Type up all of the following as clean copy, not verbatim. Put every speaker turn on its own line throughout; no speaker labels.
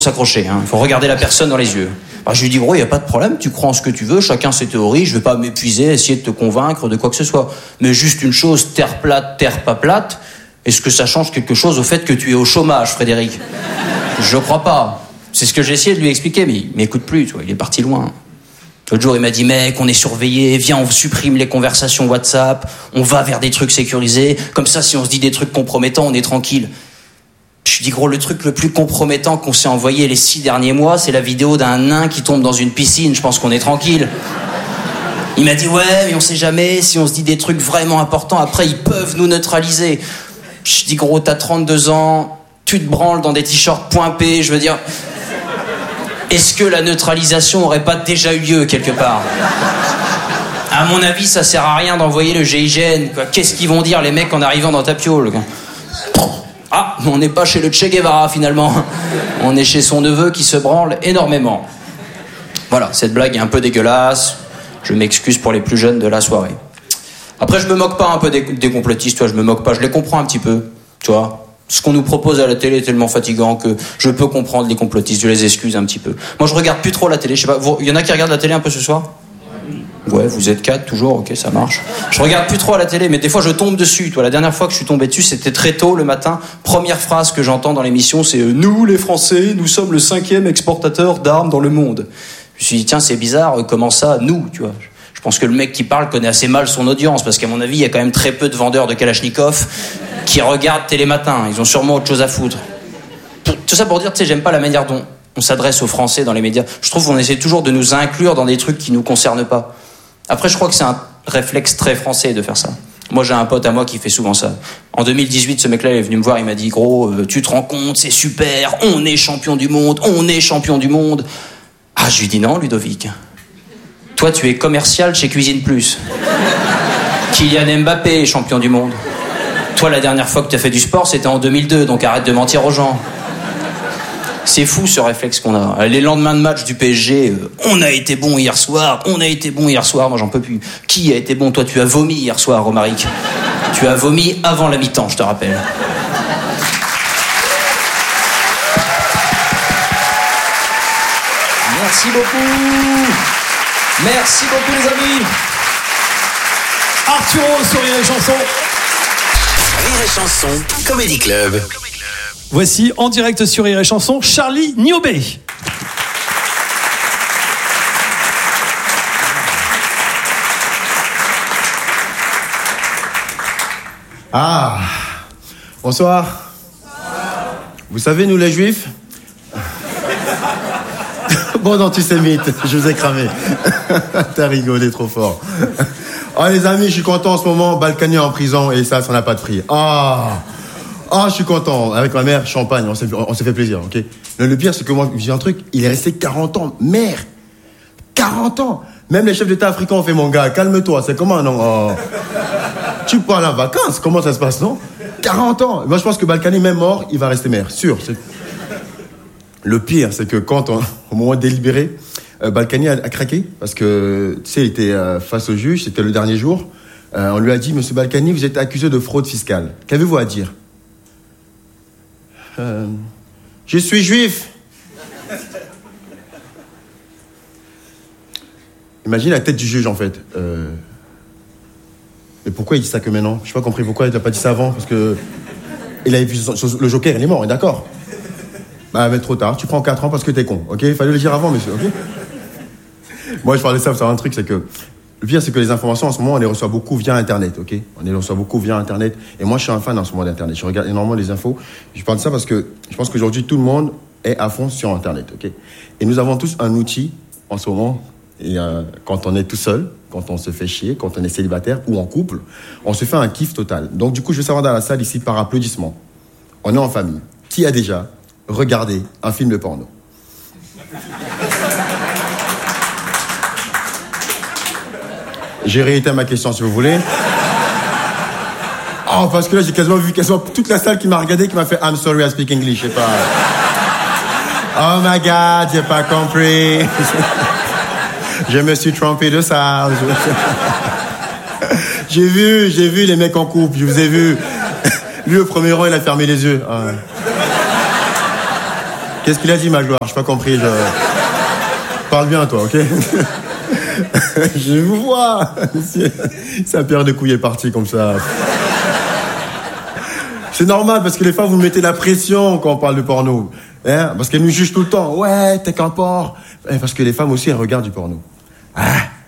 s'accrocher, hein. Il faut regarder la personne dans les yeux. Alors je lui dis, gros, il n'y a pas de problème, tu crois en ce que tu veux, chacun ses théories, je ne vais pas m'épuiser, essayer de te convaincre de quoi que ce soit. Mais juste une chose, terre plate, terre pas plate, est-ce que ça change quelque chose au fait que tu es au chômage, Frédéric? Je crois pas. C'est ce que j'ai essayé de lui expliquer, mais il m'écoute plus, tu vois, il est parti loin. L'autre jour, il m'a dit, mec, on est surveillé, viens, on supprime les conversations WhatsApp, on va vers des trucs sécurisés, comme ça, si on se dit des trucs compromettants, on est tranquille. Je lui dis, gros, le truc le plus compromettant qu'on s'est envoyé les 6 derniers mois, c'est la vidéo d'un nain qui tombe dans une piscine, je pense qu'on est tranquille. Il m'a dit, ouais, mais on sait jamais, si on se dit des trucs vraiment importants, après, ils peuvent nous neutraliser. Je dis, gros, t'as 32 ans, tu te branles dans des t-shirts point P, je veux dire... Est-ce que la neutralisation aurait pas déjà eu lieu quelque part? À mon avis, ça sert à rien d'envoyer le GIGN, quoi. Qu'est-ce qu'ils vont dire les mecs en arrivant dans ta piole, quoi? Ah, on n'est pas chez le Che Guevara finalement. On est chez son neveu qui se branle énormément. Voilà, cette blague est un peu dégueulasse. Je m'excuse pour les plus jeunes de la soirée. Après, je me moque pas un peu des complotistes, toi, je me moque pas, je les comprends un petit peu, tu vois. Ce qu'on nous propose à la télé est tellement fatigant que je peux comprendre les complotistes, je les excuse un petit peu. Moi, je regarde plus trop la télé, je sais pas, il y en a qui regardent la télé un peu ce soir? Ouais, vous êtes 4 toujours, ok, ça marche. Je regarde plus trop à la télé, mais des fois je tombe dessus. Toi, la dernière fois que je suis tombé dessus, c'était très tôt le matin. Première phrase que j'entends dans l'émission, c'est nous, les Français, nous sommes le 5e exportateur d'armes dans le monde. Je me suis dit, tiens, c'est bizarre, comment ça, nous, tu vois? Je pense que le mec qui parle connaît assez mal son audience, parce qu'à mon avis, il y a quand même très peu de vendeurs de Kalachnikov qui regardent Télématin. Ils ont sûrement autre chose à foutre. Tout ça pour dire, tu sais, j'aime pas la manière dont on s'adresse aux Français dans les médias. Je trouve qu'on essaie toujours de nous inclure dans des trucs qui nous concernent pas. Après, je crois que c'est un réflexe très français de faire ça. Moi, j'ai un pote à moi qui fait souvent ça. En 2018, ce mec-là, il est venu me voir, il m'a dit, gros, tu te rends compte, c'est super, on est champion du monde, on est champion du monde. Ah, je lui dis non, Ludovic. Toi, tu es commercial chez Cuisine Plus. Kylian Mbappé est champion du monde. Toi, la dernière fois que tu as fait du sport, c'était en 2002, donc arrête de mentir aux gens. C'est fou ce réflexe qu'on a. Les lendemains de match du PSG, on a été bon hier soir, moi j'en peux plus. Qui a été bon? Toi, tu as vomi hier soir, Romaric. Tu as vomi avant la mi-temps, je te rappelle. Merci beaucoup. Merci beaucoup les amis.
Arturo sur Rire et Chanson.
Rire et Chanson, Comedy Club.
Voici en direct sur Rire et Chanson, Charlie Niobé.
Ah, bonsoir. Vous savez, nous les Juifs, bon antisémite, je vous ai cramé. T'as rigolé trop fort. Oh les amis, je suis content en ce moment, Balkany en prison et ça n'a pas de prix. Ah, je suis content. Avec ma mère, champagne, on s'est fait plaisir, ok? Le pire, c'est que moi, j'ai un truc, il est resté 40 ans. Mère 40 ans. Même les chefs d'État africains ont fait, mon gars, calme-toi, c'est comment, non? Oh. Tu pars en vacances, comment ça se passe, non? 40 ans. Moi, je pense que Balkany, même mort, il va rester maire, sûr. Le pire, c'est que au moment de délibérer, Balkany a craqué, parce que, tu sais, il était face au juge, c'était le dernier jour. On lui a dit, monsieur Balkany, vous êtes accusé de fraude fiscale. Qu'avez-vous à dire? Je suis juif. Imagine la tête du juge, en fait. Mais pourquoi il dit ça que maintenant? Je n'ai pas compris pourquoi il n'a pas dit ça avant, parce que il avait vu le Joker, il est mort, on est d'accord? Bah, mais trop tard, tu prends 4 ans parce que t'es con, ok? Il fallait le dire avant, monsieur, ok? Moi, je parlais de ça, vous savez un truc, c'est que le pire, c'est que les informations, en ce moment, on les reçoit beaucoup via Internet, ok? On les reçoit beaucoup via Internet. Et moi, je suis un fan en ce moment d'Internet. Je regarde énormément les infos. Je parle de ça parce que je pense qu'aujourd'hui, tout le monde est à fond sur Internet, ok? Et nous avons tous un outil, en ce moment, et quand on est tout seul, quand on se fait chier, quand on est célibataire ou en couple, on se fait un kiff total. Donc, du coup, je vais savoir dans la salle ici, par applaudissement. On est en famille. Qui a déjà regardé un film de porno? J'ai réitéré ma question, si vous voulez. Oh, parce que là, j'ai quasiment vu toute la salle qui m'a regardé, qui m'a fait « I'm sorry, I speak English », je sais pas. Oh my God, j'ai pas compris. Je me suis trompé de salle. J'ai vu les mecs en couple, je vous ai vu. Lui, au premier rang, il a fermé les yeux. Qu'est-ce qu'il a dit, Magloire? J'ai pas compris. Parle bien, toi, ok? Je vous vois. Sa paire de couilles est partie comme ça. C'est normal, parce que les femmes, vous mettez la pression quand on parle de porno. Hein? Parce qu'elles nous jugent tout le temps. Ouais, t'es qu'un porc. Parce que les femmes aussi, elles regardent du porno. Ah.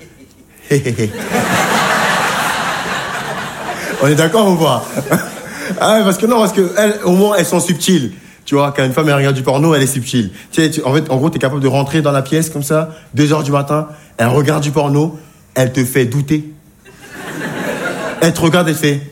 On est d'accord ou pas? Ah, parce que elles, au moins, elles sont subtiles. Tu vois, quand une femme elle regarde du porno, elle est subtile. En gros, t'es capable de rentrer dans la pièce comme ça, 2h du matin, elle regarde du porno, elle te fait douter. Elle te regarde et te fait...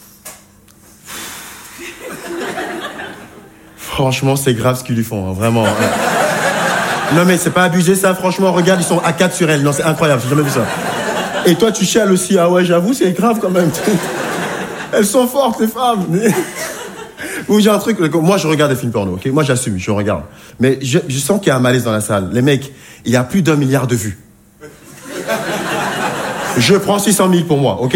Franchement, c'est grave ce qu'ils lui font, hein, vraiment. Non mais c'est pas abusé ça, franchement, regarde, ils sont à 4 sur elle. Non, c'est incroyable, j'ai jamais vu ça. Et toi, tu chiales aussi. Ah ouais, j'avoue, c'est grave quand même. Elles sont fortes, les femmes. Vous j'ai un truc, moi je regarde des films porno, ok? Moi j'assume, je regarde. Mais je sens qu'il y a un malaise dans la salle. Les mecs, il y a plus d'1 milliard de vues. Je prends 600 000 pour moi, ok?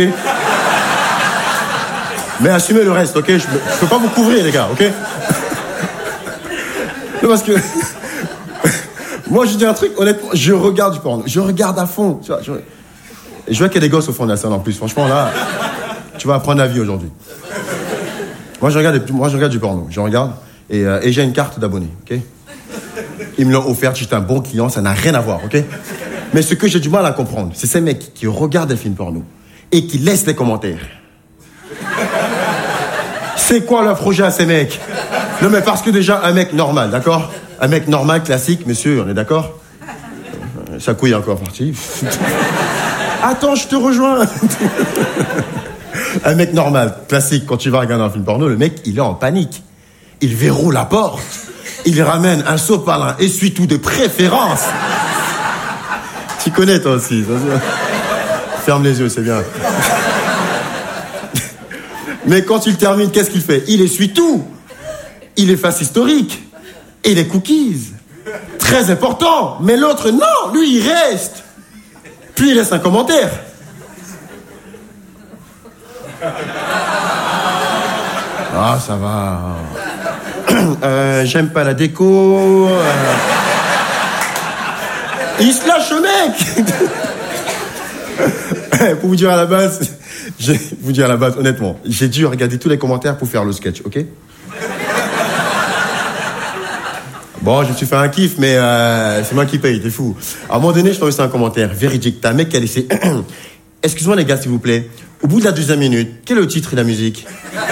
Mais assumez le reste, ok? Je peux pas vous couvrir, les gars, ok? Non, parce que... Moi je dis un truc, honnêtement, je regarde du porno. Je regarde à fond, tu vois. Et je vois qu'il y a des gosses au fond de la salle en plus. Franchement, là, tu vas apprendre la vie aujourd'hui. Moi, je regarde du porno. Je regarde et j'ai une carte d'abonné, ok? Ils me l'ont offert, j'étais un bon client, ça n'a rien à voir, ok? Mais ce que j'ai du mal à comprendre, c'est ces mecs qui regardent des films porno et qui laissent des commentaires. C'est quoi leur projet à ces mecs? Non, mais parce que déjà, un mec normal, d'accord? Un mec normal, classique, monsieur, on est d'accord? Sa couille est encore partie. Attends, je te rejoins. Un mec normal, classique, quand tu vas regarder un film porno, le mec, il est en panique. Il verrouille la porte. Il ramène un sopalin, essuie-tout de préférence. Tu connais, toi aussi. Ferme les yeux, c'est bien. Mais quand il termine, qu'est-ce qu'il fait? Il essuie tout. Il efface historique. Et les cookies. Très important. Mais l'autre, non, lui, il reste. Puis il laisse un commentaire. Ah, ça va. J'aime pas la déco. Il se lâche le mec. Pour vous dire à la base, honnêtement, j'ai dû regarder tous les commentaires pour faire le sketch, ok? Bon, je me suis fait un kiff, mais c'est moi qui paye, t'es fou. À un moment donné, je t'ai laissé un commentaire véridique. T'as un mec qui a laissé... Excuse-moi les gars, s'il vous plaît. Au bout de la 2e minute, quel est le titre et la musique?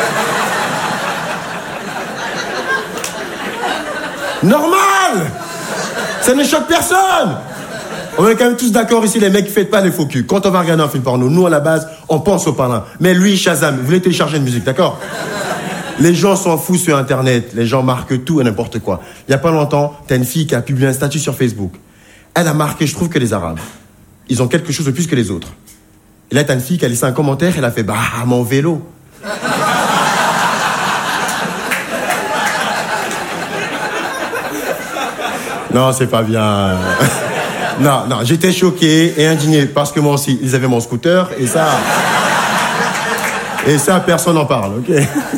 Normal! Ça ne choque personne! On est quand même tous d'accord ici, les mecs, faites pas les faux culs. Quand on va regarder un film porno, nous, à la base, on pense au parrain. Mais lui, Shazam, vous voulez télécharger une musique, d'accord? Les gens s'en foutent sur Internet. Les gens marquent tout et n'importe quoi. Il y a pas longtemps, t'as une fille qui a publié un statut sur Facebook. Elle a marqué, je trouve que les Arabes, ils ont quelque chose de plus que les autres. Et là, t'as une fille qui a laissé un commentaire, elle a fait, bah, mon vélo. Non, c'est pas bien. Non, j'étais choqué et indigné parce que moi aussi, ils avaient mon scooter et ça, personne n'en parle, ok?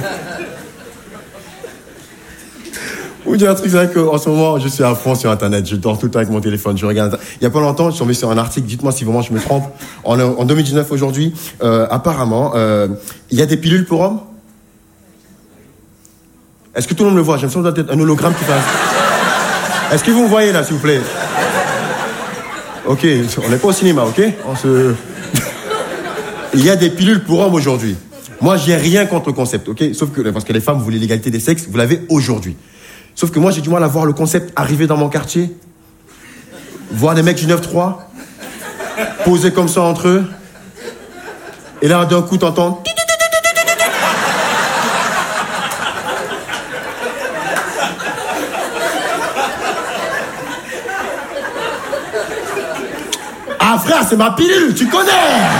Vous dire un truc, c'est vrai qu'en ce moment, je suis à fond sur Internet. Je dors tout le temps avec mon téléphone. Je regarde. Il y a pas longtemps, je suis tombé sur un article. Dites-moi si vraiment je me trompe. En 2019 aujourd'hui, apparemment, il y a des pilules pour hommes. Est-ce que tout le monde me voit? J'ai l'impression d'être un hologramme qui passe. Est-ce que vous me voyez là, s'il vous plaît? Ok, on n'est pas au cinéma, ok? Il y a des pilules pour hommes aujourd'hui. Moi, j'ai rien contre le concept, ok? Sauf que, parce que les femmes, vous voulez l'égalité des sexes, vous l'avez aujourd'hui. Sauf que moi, j'ai du mal à voir le concept arriver dans mon quartier. Voir des mecs du 9-3, poser comme ça entre eux. Et là, d'un coup, t'entends... Ah frère, c'est ma pilule, tu connais!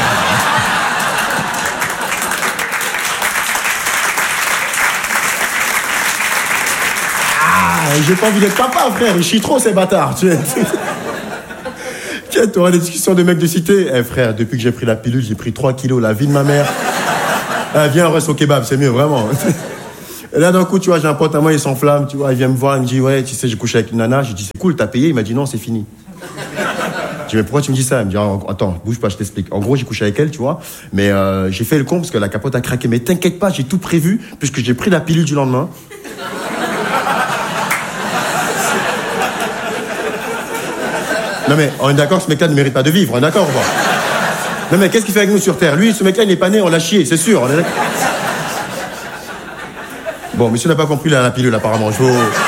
J'ai pas envie d'être papa, frère. Ils chient trop, ces bâtards. Tu auras des discussions de mecs de cité. Eh, frère, depuis que j'ai pris la pilule, j'ai pris 3 kilos. La vie de ma mère. Viens, on reste au kebab, c'est mieux, vraiment. Et là, d'un coup, tu vois, j'ai un pote à moi, il s'enflamme, tu vois, il vient me voir, il me dit, ouais, tu sais, j'ai couché avec une nana. J'ai dit, c'est cool, t'as payé? Il m'a dit, non, c'est fini. Je dis, mais pourquoi tu me dis ça? Il me dit, attends, bouge pas, je t'explique. En gros, j'ai couché avec elle, tu vois, mais j'ai fait le con parce que la capote a craqué. Mais t'inquiète pas, j'ai tout prévu, puisque j'ai pris la pilule du lendemain. Non mais, on est d'accord, ce mec-là ne mérite pas de vivre, on est d'accord ou pas? Non mais qu'est-ce qu'il fait avec nous sur Terre? Lui, ce mec-là, il n'est pas né, on l'a chié, c'est sûr, on est d'accord. Bon, monsieur n'a pas compris la pilule, apparemment. Tout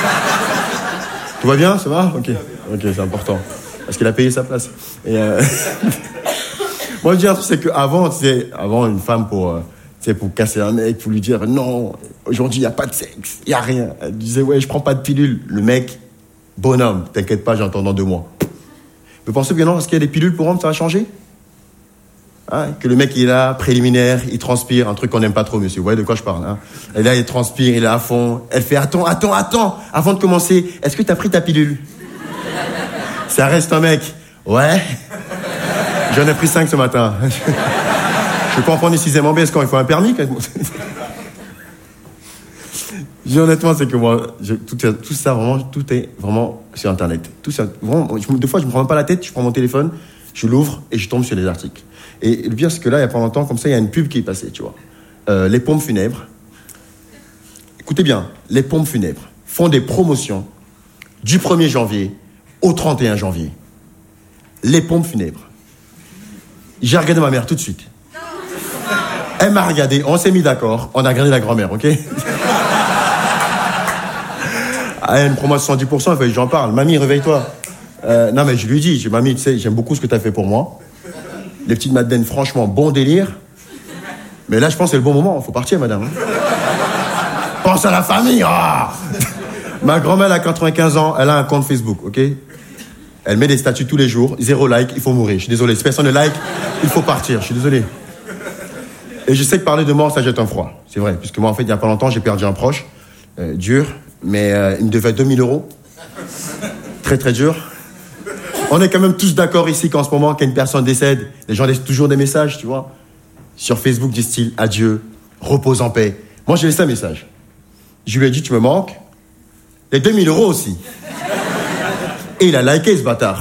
va bien, ça va? Ok, c'est important. Parce qu'il a payé sa place. Et moi, je dis un truc, c'est qu'avant, tu sais, avant, une femme pour casser un mec, pour lui dire non, aujourd'hui, il n'y a pas de sexe, il n'y a rien. Elle disait, ouais, je prends pas de pilule. Le mec, bonhomme, t'inquiète pas, j'entends dans 2 mois. Vous pensez que non, parce qu'il y a des pilules pour hommes, ça va changer? Hein, que le mec, il est là, préliminaire, il transpire, un truc qu'on n'aime pas trop, monsieur. Vous voyez de quoi je parle, hein? Et là, il transpire, il est à fond. Elle fait, attends, avant de commencer, est-ce que t'as pris ta pilule? Ça reste un mec. Ouais. J'en ai pris 5 ce matin. Je peux en prendre une 6e en baisse quand il faut un permis. Honnêtement, c'est que moi, tout ça, vraiment, tout est vraiment sur Internet. Tout ça, vraiment, des fois, je me prends même pas la tête, je prends mon téléphone, je l'ouvre et je tombe sur des articles. Et le pire, c'est que là, il y a pas longtemps, comme ça, il y a une pub qui est passée, tu vois. Les pompes funèbres. Écoutez bien, les pompes funèbres font des promotions du 1er janvier au 31 janvier. Les pompes funèbres. J'ai regardé ma mère tout de suite. Elle m'a regardé, on s'est mis d'accord, on a regardé la grand-mère, ok? Ah, une promotion de 110%, il fallait que j'en parle. Mamie, réveille-toi. Non, mais je lui dis, mamie, tu sais, j'aime beaucoup ce que tu as fait pour moi. Les petites madeleines, franchement, bon délire. Mais là, je pense que c'est le bon moment, il faut partir, madame. Pense à la famille, ah. Ma grand-mère a 95 ans, elle a un compte Facebook, ok? Elle met des statuts tous les jours, 0 like, il faut mourir. Je suis désolé, si personne ne like, il faut partir, je suis désolé. Et je sais que parler de mort, ça jette un froid. C'est vrai, puisque moi, en fait, il n'y a pas longtemps, j'ai perdu un proche, dur, mais il me devait 2000 €. Très, très dur. On est quand même tous d'accord ici qu'en ce moment, quand une personne décède, les gens laissent toujours des messages, tu vois. Sur Facebook, disent-ils, adieu, repose en paix. Moi, j'ai laissé un message. Je lui ai dit, tu me manques. Les 2000 € aussi. Et il a liké, ce bâtard.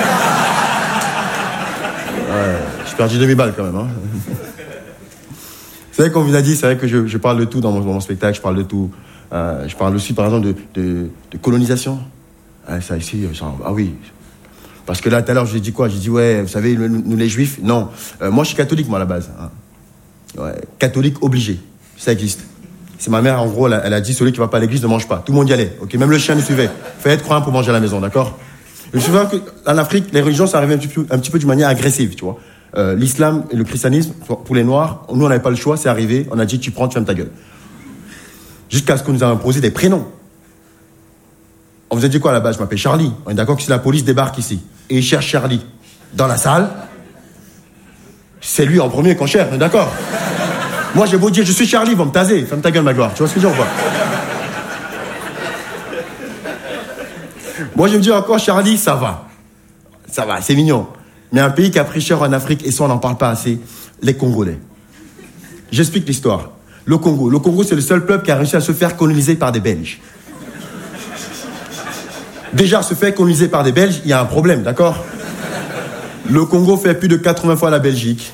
Ouais, j'ai perdu 2000 balles quand même, hein. C'est vrai qu'on vous a dit, c'est vrai que je parle de tout dans mon spectacle, je parle de tout. Je parle aussi, par exemple, de colonisation. Ça ici, ah oui. Parce que là, tout à l'heure, je lui ai dit quoi? J'ai dit, ouais, vous savez, nous les juifs, non. Moi, je suis catholique, moi, à la base. Hein. Ouais, catholique obligé. Ça existe. C'est ma mère, en gros, elle a dit, celui qui va pas à l'église ne mange pas. Tout le monde y allait. Ok, même le chien nous suivait. Fallait être croyant pour manger à la maison, d'accord? Je me souviens qu'en Afrique, les religions, ça arrivait un petit peu d'une manière agressive, tu vois. L'islam et le christianisme, pour les Noirs, nous, on n'avait pas le choix, c'est arrivé. On a dit, tu prends, tu fermes ta gueule. Jusqu'à ce qu'on nous a imposé des prénoms. On vous a dit quoi là-bas? Je m'appelle Charlie. On est d'accord que si la police débarque ici et il cherche Charlie dans la salle, c'est lui en premier qu'on cherche, on est d'accord? Moi, j'ai beau dire je suis Charlie, ils vont me taser. Ferme ta gueule, ma gloire. Tu vois ce que je veux dire ou pas? Moi, je me dis encore Charlie, ça va. Ça va, c'est mignon. Mais un pays qui a pris cher en Afrique, et ça, on n'en parle pas assez, les Congolais. J'explique l'histoire. Le Congo, c'est le seul peuple qui a réussi à se faire coloniser par des Belges. Déjà, se faire coloniser par des Belges, il y a un problème, d'accord? Le Congo fait plus de 80 fois la Belgique.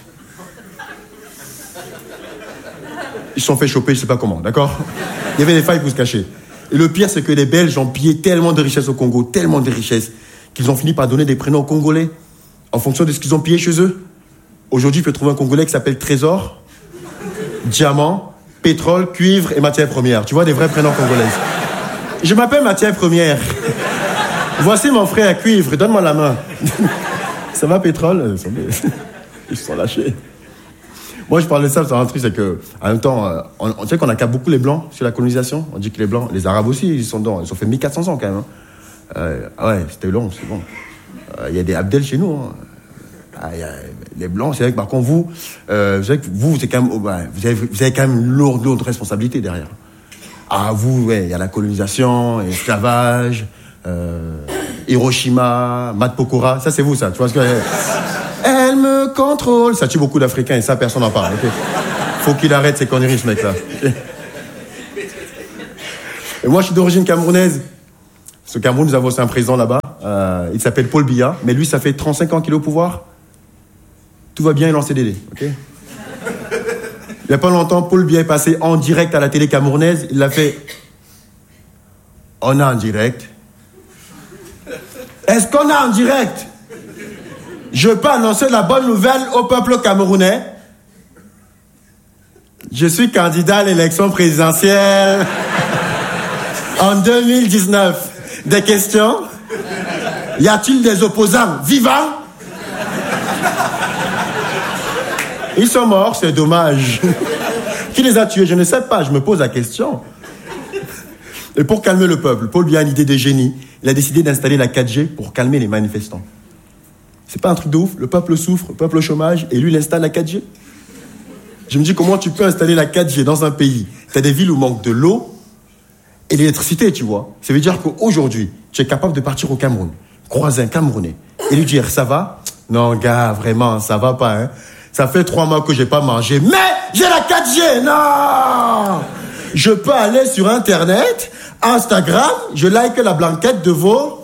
Ils se sont fait choper, je sais pas comment, d'accord? Il y avait des failles pour se cacher. Et le pire, c'est que les Belges ont pillé tellement de richesses au Congo, tellement de richesses, qu'ils ont fini par donner des prénoms aux Congolais, en fonction de ce qu'ils ont pillé chez eux. Aujourd'hui, il faut trouver un Congolais qui s'appelle Trésor, Diamant, Pétrole, Cuivre et Matière Première. Tu vois, des vrais prénoms congolais. Je m'appelle Matière Première. Voici mon frère Cuivre, donne-moi la main. Ça va, Pétrole? Ils se sont lâchés. Moi, je parle de ça, c'est un truc, c'est que, en même temps, on sait qu'on accable beaucoup les Blancs sur la colonisation. On dit que les Blancs, les Arabes aussi, ils sont dedans. Ils ont fait 1400 ans quand même. Hein. Ouais, c'était long, c'est bon. Il y a des Abdel chez nous. Hein. Les Blancs, c'est vrai que par contre, vous savez que vous, c'est quand même, vous avez quand même une lourde responsabilité derrière. Ah, vous, ouais, il y a la colonisation, l'esclavage, Hiroshima, Mat Pokora, ça c'est vous, ça. Tu vois ce que elle me contrôle. Ça tue beaucoup d'Africains et ça, personne n'en parle. Okay. Faut qu'il arrête ces conneries, ce mec-là. Okay. Et moi, je suis d'origine camerounaise. Au Cameroun, nous avons aussi un président là-bas. Il s'appelle Paul Biya. Mais lui, ça fait 35 ans qu'il est au pouvoir. Tout va bien, il est en CDD. Okay, il n'y a pas longtemps, Paul Biya est passé en direct à la télé camerounaise. Il l'a fait... On est en direct. Est-ce qu'on est en direct? Je peux annoncer la bonne nouvelle au peuple camerounais. Je suis candidat à l'élection présidentielle en 2019. Des questions? Y a-t-il des opposants vivants? Ils sont morts, c'est dommage. Qui les a tués? Je ne sais pas, je me pose la question. Et pour calmer le peuple, Paul Biya a une idée de génie. Il a décidé d'installer la 4G pour calmer les manifestants. C'est pas un truc de ouf? Le peuple souffre, le peuple au chômage, et lui, il installe la 4G. Je me dis, comment tu peux installer la 4G dans un pays? T'as des villes où manque de l'eau et l'électricité, tu vois. Ça veut dire qu'aujourd'hui, tu es capable de partir au Cameroun, croiser un Camerounais, et lui dire, ça va? Non, gars, vraiment, ça va pas, hein. Ça fait 3 mois que j'ai pas mangé, mais j'ai la 4G, non! Je peux aller sur Internet, Instagram, je like la blanquette de veau.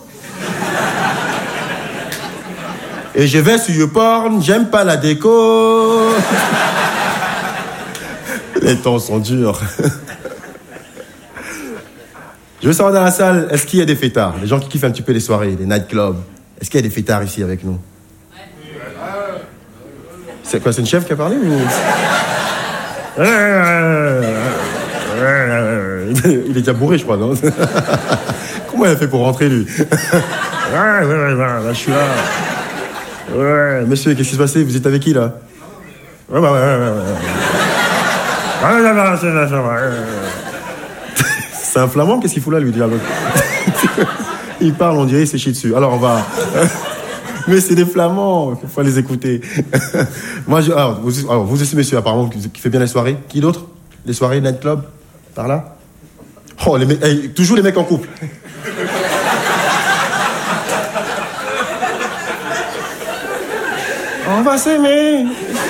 Et je vais sur YouPorn, j'aime pas la déco. Les temps sont durs. Je veux savoir dans la salle, est-ce qu'il y a des fêtards? Les gens qui kiffent un petit peu les soirées, les nightclubs. Est-ce qu'il y a des fêtards ici avec nous? C'est quoi, c'est une chef qui a parlé ou... Il est déjà bourré, je crois, non? Comment il a fait pour rentrer, lui? Là, je suis là. Ouais, monsieur, qu'est-ce qui se passait? Vous êtes avec qui, là? C'est un flamand, qu'est-ce qu'il fout là, lui? Il parle, on dirait, il s'est chié dessus. Alors, on va... Mais c'est des flamands, il faut les écouter. Moi, alors, vous aussi, monsieur, apparemment, qui fait bien les soirées. Qui d'autre? Les soirées, nightclub? Par là? Oh, les mecs, toujours les mecs en couple. On va s'aimer.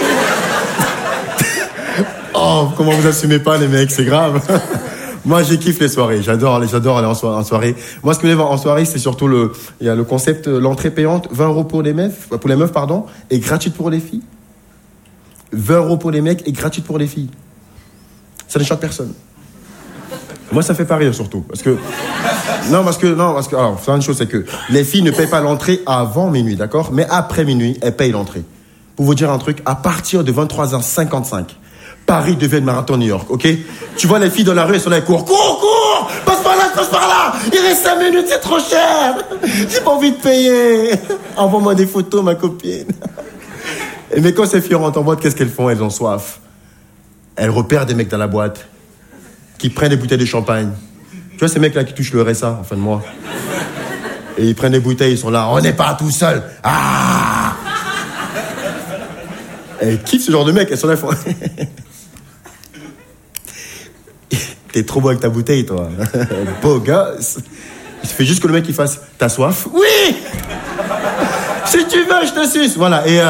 Oh, comment vous assumez pas, les mecs, c'est grave. Moi, j'ai kiffe les soirées. J'adore aller en soirée. Moi, ce que j'aime en soirée, c'est surtout il y a le concept, l'entrée payante, 20 € pour les meufs, et gratuite pour les filles. 20 € pour les mecs et gratuite pour les filles. Ça ne choque personne. Moi, ça fait pas rire, surtout. Parce que, alors, c'est une chose, c'est que les filles ne payent pas l'entrée avant minuit, d'accord? Mais après minuit, elles payent l'entrée. Pour vous dire un truc, à partir de 23h55, Paris devient le marathon New York, ok? Tu vois les filles dans la rue, elles sont là, elles courent. Cours! Passe par là! Il reste 5 minutes, c'est trop cher! J'ai pas envie de payer! Envoie-moi des photos, ma copine. Mais quand ces filles rentrent en boîte, qu'est-ce qu'elles font? Elles ont soif. Elles repèrent des mecs dans la boîte qui prennent des bouteilles de champagne. Tu vois ces mecs-là qui touchent le RSA en fin de mois? Et ils prennent des bouteilles, ils sont là, on n'est pas tout seul! Ah! Elles kiffent ce genre de mecs, elles sont là, elles font... T'es trop beau avec ta bouteille, toi. Beau gosse. Il suffit juste que le mec il fasse « T'as soif ?» « Oui !»« Si tu veux, je te suce !» Voilà, et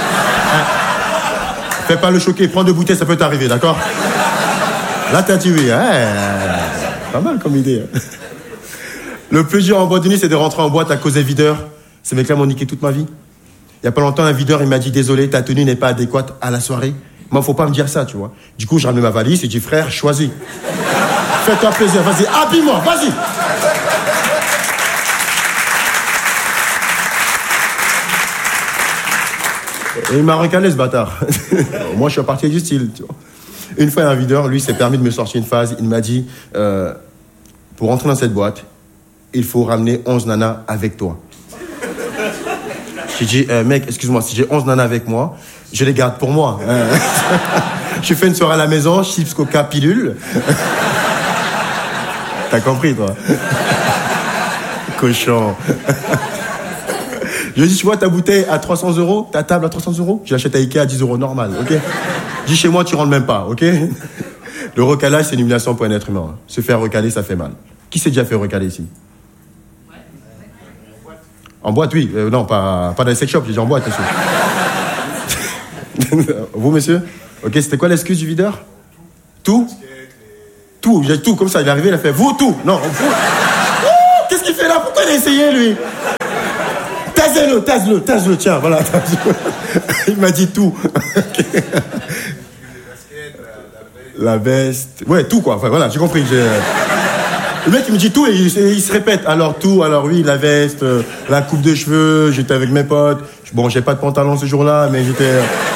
fais pas le choquer, prends 2 bouteilles, ça peut t'arriver, d'accord? Là, t'as dit oui. Pas mal comme idée. Le plus dur en boîte de nuit, c'est de rentrer en boîte à cause des videurs. Ces mecs-là m'ont niqué toute ma vie. Il y a pas longtemps, un videur, il m'a dit « Désolé, ta tenue n'est pas adéquate à la soirée. » Moi, faut pas me dire ça, tu vois. Du coup, je ramène ma valise et je dis, frère, choisis. Fais-toi plaisir, vas-y, habille-moi, vas-y. Et il m'a recalé, ce bâtard. Moi, je suis parti du style, tu vois. Une fois, un videur, lui, s'est permis de me sortir une phrase. Il m'a dit, pour rentrer dans cette boîte, il faut ramener 11 nanas avec toi. J'ai dit, mec, excuse-moi, si j'ai 11 nanas avec moi, je les garde pour moi. Je fais une soirée à la maison, chips, coca, pilule. T'as compris, toi? Cochon. Je lui dis, tu vois ta bouteille à 300 €, ta table à 300 €, je l'achète à Ikea à 10 € normal, ok? Je dis, chez moi, tu rentres même pas, ok? Le recalage, c'est une humiliation pour un être humain. Se faire recaler, ça fait mal. Qui s'est déjà fait recaler ici? En boîte, oui. Non, pas dans les sex shops, j'ai dit en boîte, monsieur. Vous, monsieur? Ok, c'était quoi l'excuse du videur? Tout? Tout. j'ai tout, comme ça, il est arrivé, il a fait, vous, tout. Non, vous. Qu'est-ce qu'il fait là? Pourquoi il a essayé, lui? Taise-le, tiens, voilà. Il m'a dit tout. La veste, ouais, tout quoi, enfin voilà, j'ai compris. Le mec il me dit tout et il se répète. Alors tout, alors oui, la veste, la coupe de cheveux, j'étais avec mes potes. Bon, j'ai pas de pantalon ce jour-là, mais j'étais...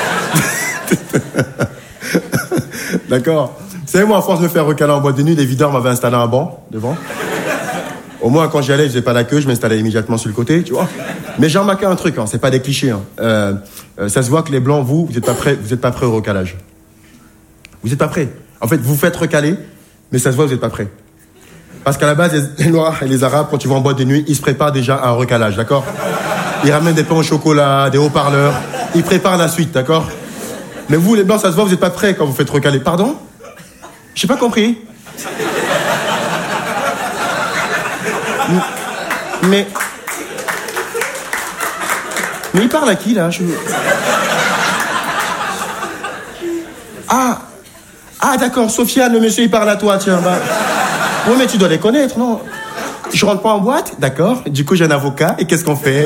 D'accord. Vous savez, moi, à force de me faire recaler en boîte de nuit, les videurs m'avaient installé un banc devant. Au moins, quand j'y allais, je faisais pas la queue, je m'installais immédiatement sur le côté, tu vois. Mais j'ai remarqué un truc, hein, c'est pas des clichés. Hein. Ça se voit que les blancs, vous êtes pas prêts au recalage. Vous êtes pas prêts. En fait, vous faites recaler, mais ça se voit que vous êtes pas prêts. Parce qu'à la base, les Noirs et les Arabes, quand ils vont en boîte de nuit, ils se préparent déjà à un recalage, d'accord? Ils ramènent des pains au chocolat, des haut-parleurs. Ils préparent la suite, d'accord? Mais vous, les Blancs, ça se voit, vous êtes pas prêts quand vous faites recaler. Pardon? J'ai pas compris. Mais il parle à qui, là? Ah, d'accord, Sofiane, le monsieur, il parle à toi, tiens, bah. Oui, mais tu dois les connaître, non? Je rentre pas en boîte? D'accord. Du coup, j'ai un avocat, et qu'est-ce qu'on fait?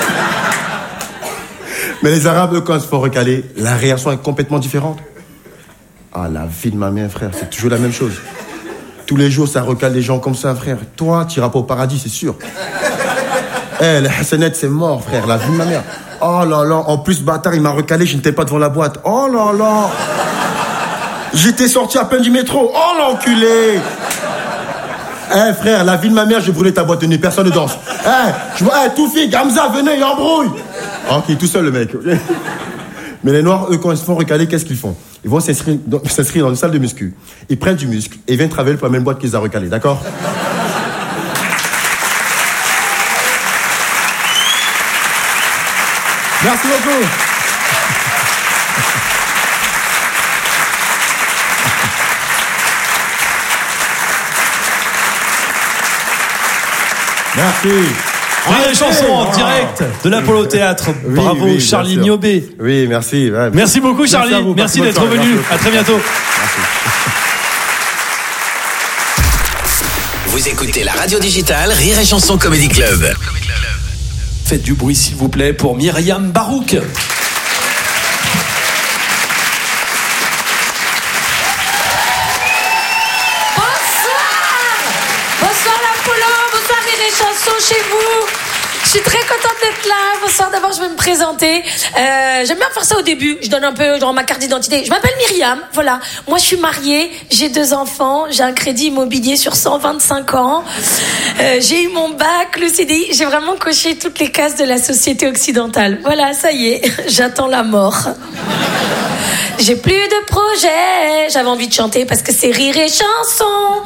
Mais les Arabes, eux, quand ils se font recaler, la réaction est complètement différente. Ah, la vie de ma mère, frère, c'est toujours la même chose. Tous les jours, ça recale des gens comme ça, frère. Toi, tu iras pas au paradis, c'est sûr. Les Hassanettes, c'est mort, frère, la vie de ma mère. Oh là là, en plus, bâtard, il m'a recalé, je n'étais pas devant la boîte. Oh là là. J'étais sorti à peine du métro. Oh l'enculé. Frère, la vie de ma mère, j'ai brûlé ta boîte de nuit, personne ne danse. Toufi, Gamza, venez, il embrouille. Ok, tout seul le mec. Mais les Noirs, eux, quand ils se font recaler, qu'est-ce qu'ils font? Ils vont s'inscrire dans une salle de muscu. Ils prennent du muscle et ils viennent travailler pour la même boîte qu'ils ont recalé, d'accord? Merci beaucoup. Merci.
Rire et chanson en direct de l'Apollo Théâtre. Bravo, oui, Charlie Niobé.
Oui, merci. Ouais.
Merci beaucoup, Charlie. Merci d'être venu. À très bientôt.
Merci.
Vous écoutez la radio digitale Rire et Chanson Comedy Club.
Faites du bruit, s'il vous plaît, pour Myriam Barouk.
Chez vous. Je suis très contente d'être là. Bonsoir, d'abord je vais me présenter. J'aime bien faire ça au début. Je donne un peu dans ma carte d'identité. Je m'appelle Myriam, voilà. Moi je suis mariée, j'ai 2 enfants, j'ai un crédit immobilier sur 125 ans. J'ai eu mon bac, le CDI. J'ai vraiment coché toutes les cases de la société occidentale. Voilà, ça y est, j'attends la mort. J'ai plus de projet. J'avais envie de chanter parce que c'est Rire et Chanson.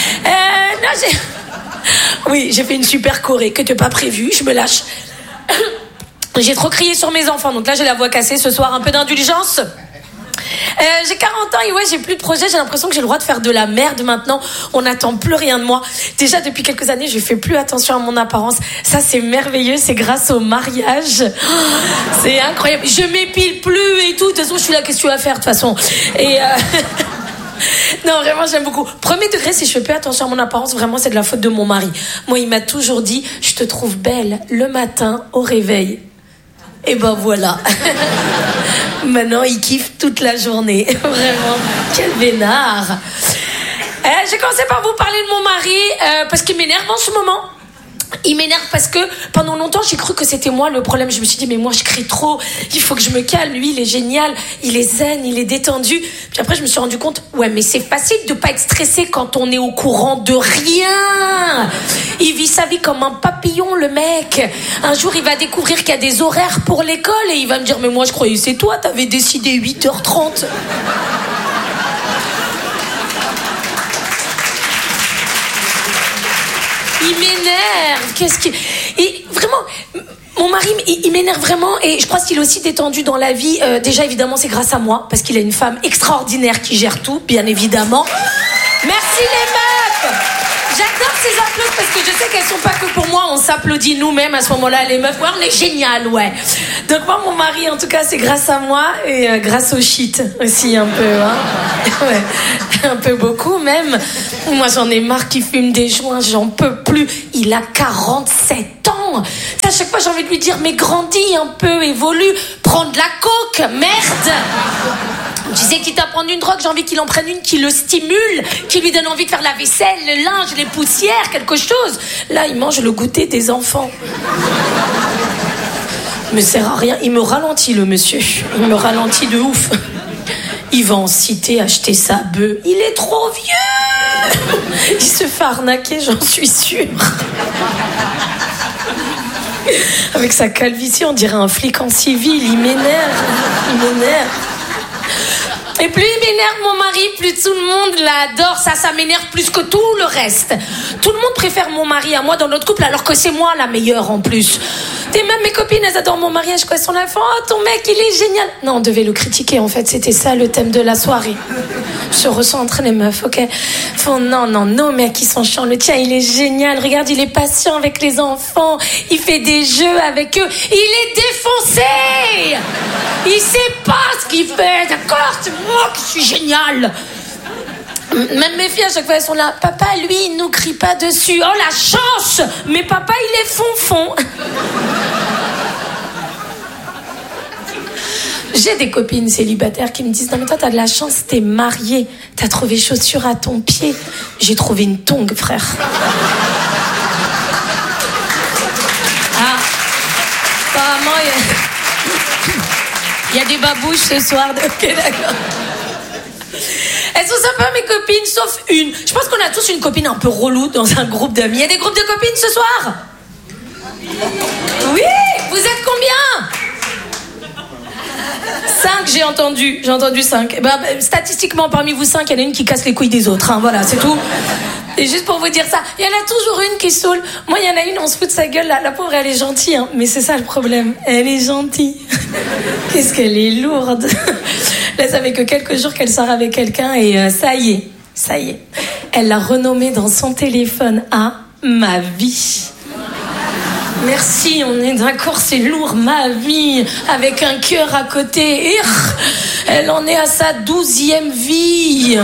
Oui, j'ai fait une super choré que t'as pas prévue, je me lâche. J'ai trop crié sur mes enfants, donc là j'ai la voix cassée ce soir, un peu d'indulgence. J'ai 40 ans et ouais, j'ai plus de projet, j'ai l'impression que j'ai le droit de faire de la merde maintenant. On n'attend plus rien de moi. Déjà depuis quelques années, je fais plus attention à mon apparence. Ça c'est merveilleux, c'est grâce au mariage. C'est incroyable. Je m'épile plus et tout. De toute façon, je suis là, qu'est-ce que tu vas faire de toute façon? Et non, vraiment, j'aime beaucoup. Premier degré, si je fais plus attention à mon apparence, vraiment, c'est de la faute de mon mari. Moi, il m'a toujours dit, je te trouve belle le matin au réveil. Et ben voilà. Maintenant, il kiffe toute la journée. Vraiment, quel vénard. J'ai commencé par vous parler de mon mari parce qu'il m'énerve en ce moment. Il m'énerve parce que pendant longtemps j'ai cru que c'était moi le problème. Je me suis dit mais moi je crie trop, il faut que je me calme. Lui il est génial, il est zen, il est détendu. Puis après je me suis rendu compte, ouais mais c'est facile de pas être stressé quand on est au courant de rien. Il vit sa vie comme un papillon le mec. Un jour il va découvrir qu'il y a des horaires pour l'école et il va me dire mais moi je croyais c'est toi, t'avais décidé 8h30. Il m'énerve. Qu'est-ce qu'il... Et vraiment, mon mari, il m'énerve vraiment. Et je pense qu'il est aussi détendu dans la vie. Déjà, évidemment, c'est grâce à moi. Parce qu'il a une femme extraordinaire qui gère tout, bien évidemment. Merci les meufs. J'adore ces applaudissements. parce que je sais qu'elles sont pas que pour moi, on s'applaudit nous-mêmes à ce moment-là, les meufs. Ouais, on est génial, ouais. Donc moi, mon mari, en tout cas, c'est grâce à moi et grâce au shit aussi un peu, hein. Ouais, un peu beaucoup même. Moi, j'en ai marre qu'il fume des joints, j'en peux plus. Il a 47 ans. À chaque fois, j'ai envie de lui dire, mais grandis un peu, évolue, prends de la coke, merde. Tu sais, quitte à prendre une drogue, j'ai envie qu'il en prenne une qui le stimule, qui lui donne envie de faire la vaisselle, le linge, les poussières, quelque chose. Là, il mange le goûter des enfants. Il me sert à rien. Il me ralentit, le monsieur. Il me ralentit de ouf. Il va en cité acheter sa bœuf. Il est trop vieux. Il se fait arnaquer, j'en suis sûre. Avec sa calvitie, on dirait un flic en civil. Il m'énerve. Il m'énerve. Et plus il m'énerve mon mari, plus tout le monde l'adore. Ça m'énerve plus que tout le reste. Tout le monde préfère mon mari à moi dans notre couple, alors que c'est moi la meilleure en plus. Et même mes copines, elles adorent mon mariage, quoi. Elles sont là, oh, ton mec, il est génial. Non, on devait le critiquer, en fait. C'était ça le thème de la soirée. Se ressent entre les meufs, ok. Font, non, nos mecs, ils sont chiants. Le tien, il est génial. Regarde, il est patient avec les enfants. Il fait des jeux avec eux. Il est défoncé. Il sait pas ce qu'il fait, d'accord? C'est moi qui suis génial. Même mes filles, à chaque fois, elles sont là. Papa, lui, il nous crie pas dessus. Oh, la chance! Mais papa, il est fonfon. J'ai des copines célibataires qui me disent, non mais toi, t'as de la chance, t'es mariée. T'as trouvé chaussures à ton pied. J'ai trouvé une tongue, frère. Ah. Apparemment, il y a des babouches ce soir. Ok, d'accord. Elles sont sympas, mes copines, sauf une. Je pense qu'on a tous une copine un peu relou dans un groupe d'amis. Il y a des groupes de copines ce soir? Oui. Vous êtes combien? 5, j'ai entendu 5. Statistiquement, parmi vous 5, il y en a une qui casse les couilles des autres, hein, voilà, c'est tout. Et juste pour vous dire ça, il y en a toujours une qui saoule. Moi, il y en a une, on se fout de sa gueule, la pauvre, elle est gentille, hein, mais c'est ça le problème, elle est gentille. Qu'est-ce qu'elle est lourde. Là, ça fait que quelques jours qu'elle sort avec quelqu'un et ça y est. Elle l'a renommé dans son téléphone à ma vie. Merci, on est d'accord, c'est lourd, ma vie, avec un cœur à côté. Elle en est à sa 12e vie.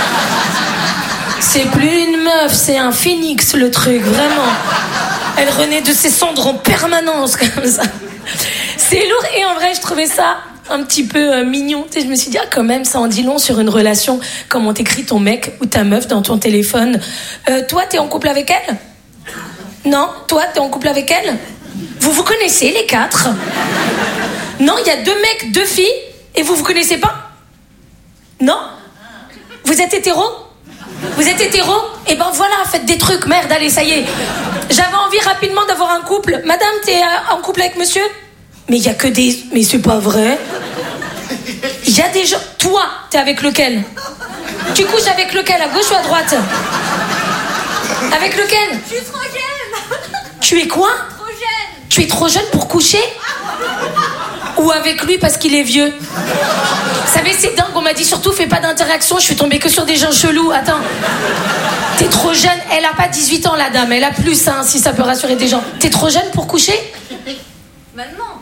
C'est plus une meuf, c'est un phénix, le truc, vraiment. Elle renaît de ses cendres en permanence, comme ça. C'est lourd, et en vrai, je trouvais ça un petit peu mignon. Tu sais, je me suis dit, quand même, ça en dit long sur une relation. Comment t'écris ton mec ou ta meuf dans ton téléphone. Toi, t'es en couple avec elle ? Non, toi, t'es en couple avec elle? Vous vous connaissez, les 4? Non, il y a 2 mecs, 2 filles, et vous vous connaissez pas? Non? Vous êtes hétéro? Vous êtes hétéro? Eh ben voilà, faites des trucs, merde, allez, ça y est. J'avais envie rapidement d'avoir un couple. Madame, t'es en couple avec monsieur? Mais il y a que des... Mais c'est pas vrai. Il y a des gens... Toi, t'es avec lequel? Tu couches avec lequel, à gauche ou à droite? Avec lequel?
Je suis trop jeune.
Tu es quoi?
Trop jeune.
Tu es trop jeune pour coucher? Ou avec lui parce qu'il est vieux? Vous savez, c'est dingue, on m'a dit surtout fais pas d'interaction, je suis tombée que sur des gens chelous. Attends, t'es trop jeune, elle a pas 18 ans la dame, elle a plus, hein, si ça peut rassurer des gens. T'es trop jeune pour coucher?
Maintenant.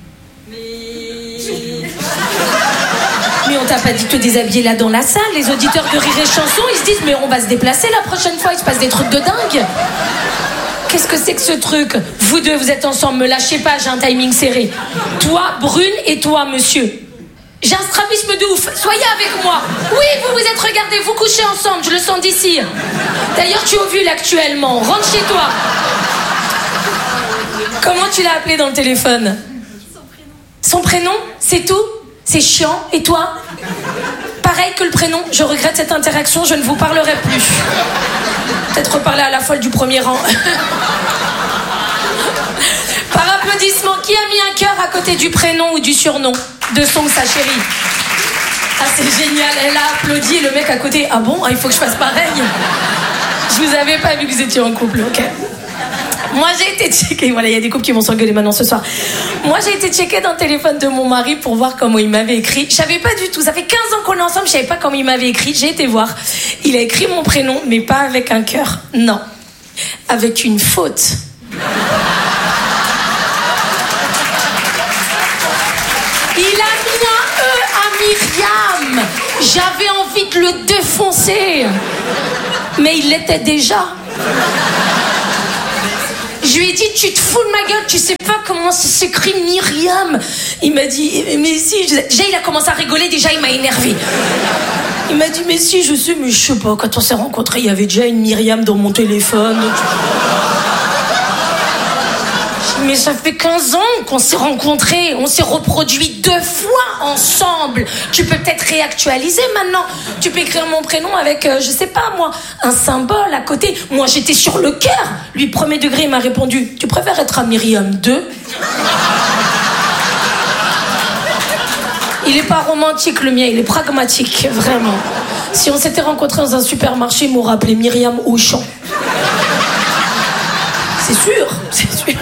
Mais on t'a pas dit de te déshabiller là dans la salle. Les auditeurs de Rire et Chanson, ils se disent mais on va se déplacer la prochaine fois, il se passe des trucs de dingue. Qu'est-ce que c'est que ce truc? Vous deux, vous êtes ensemble, me lâchez pas, j'ai un timing serré. Toi, Brune, et toi, monsieur. J'ai un strabisme de ouf, soyez avec moi. Oui, vous vous êtes regardés, vous couchez ensemble, je le sens d'ici. D'ailleurs, tu ovules actuellement, rentre chez toi. Comment tu l'as appelé dans le téléphone? Son prénom, c'est tout? C'est chiant, et toi? Pareil que le prénom, je regrette cette interaction, je ne vous parlerai plus. Peut-être reparler à la folle du premier rang. Par applaudissement, qui a mis un cœur à côté du prénom ou du surnom de son sa chérie? Ah, c'est génial, elle a applaudi et le mec à côté, ah bon, il faut que je fasse pareil. Je vous avais pas vu que vous étiez en couple, ok. Moi, j'ai été checkée. Voilà, il y a des couples qui vont s'engueuler maintenant ce soir. Moi, j'ai été checkée dans le téléphone de mon mari pour voir comment il m'avait écrit. Je savais pas du tout. Ça fait 15 ans qu'on est ensemble, je savais pas comment il m'avait écrit. J'ai été voir. Il a écrit mon prénom, mais pas avec un cœur. Non. avec une faute. Il a mis un E à Myriam. J'avais envie de le défoncer. Mais il l'était déjà. Je lui ai dit, tu te fous de ma gueule, tu sais pas comment ça s'écrit Myriam. Il m'a dit, mais si. Déjà, il a commencé à rigoler, déjà, il m'a énervé. Il m'a dit, mais si, je sais, mais je sais pas. Quand on s'est rencontrés, il y avait déjà une Myriam dans mon téléphone. Mais ça fait 15 ans qu'on s'est rencontrés, on s'est reproduit 2 fois ensemble. Tu peux peut-être réactualiser maintenant. Tu peux écrire mon prénom avec, je sais pas moi, un symbole à côté. Moi j'étais sur le cœur. Lui, premier degré, il m'a répondu, tu préfères être à Myriam 2 ? Il est pas romantique le mien, il est pragmatique, vraiment. Si on s'était rencontrés dans un supermarché, il m'aurait appelé Myriam Auchan. C'est sûr, c'est sûr.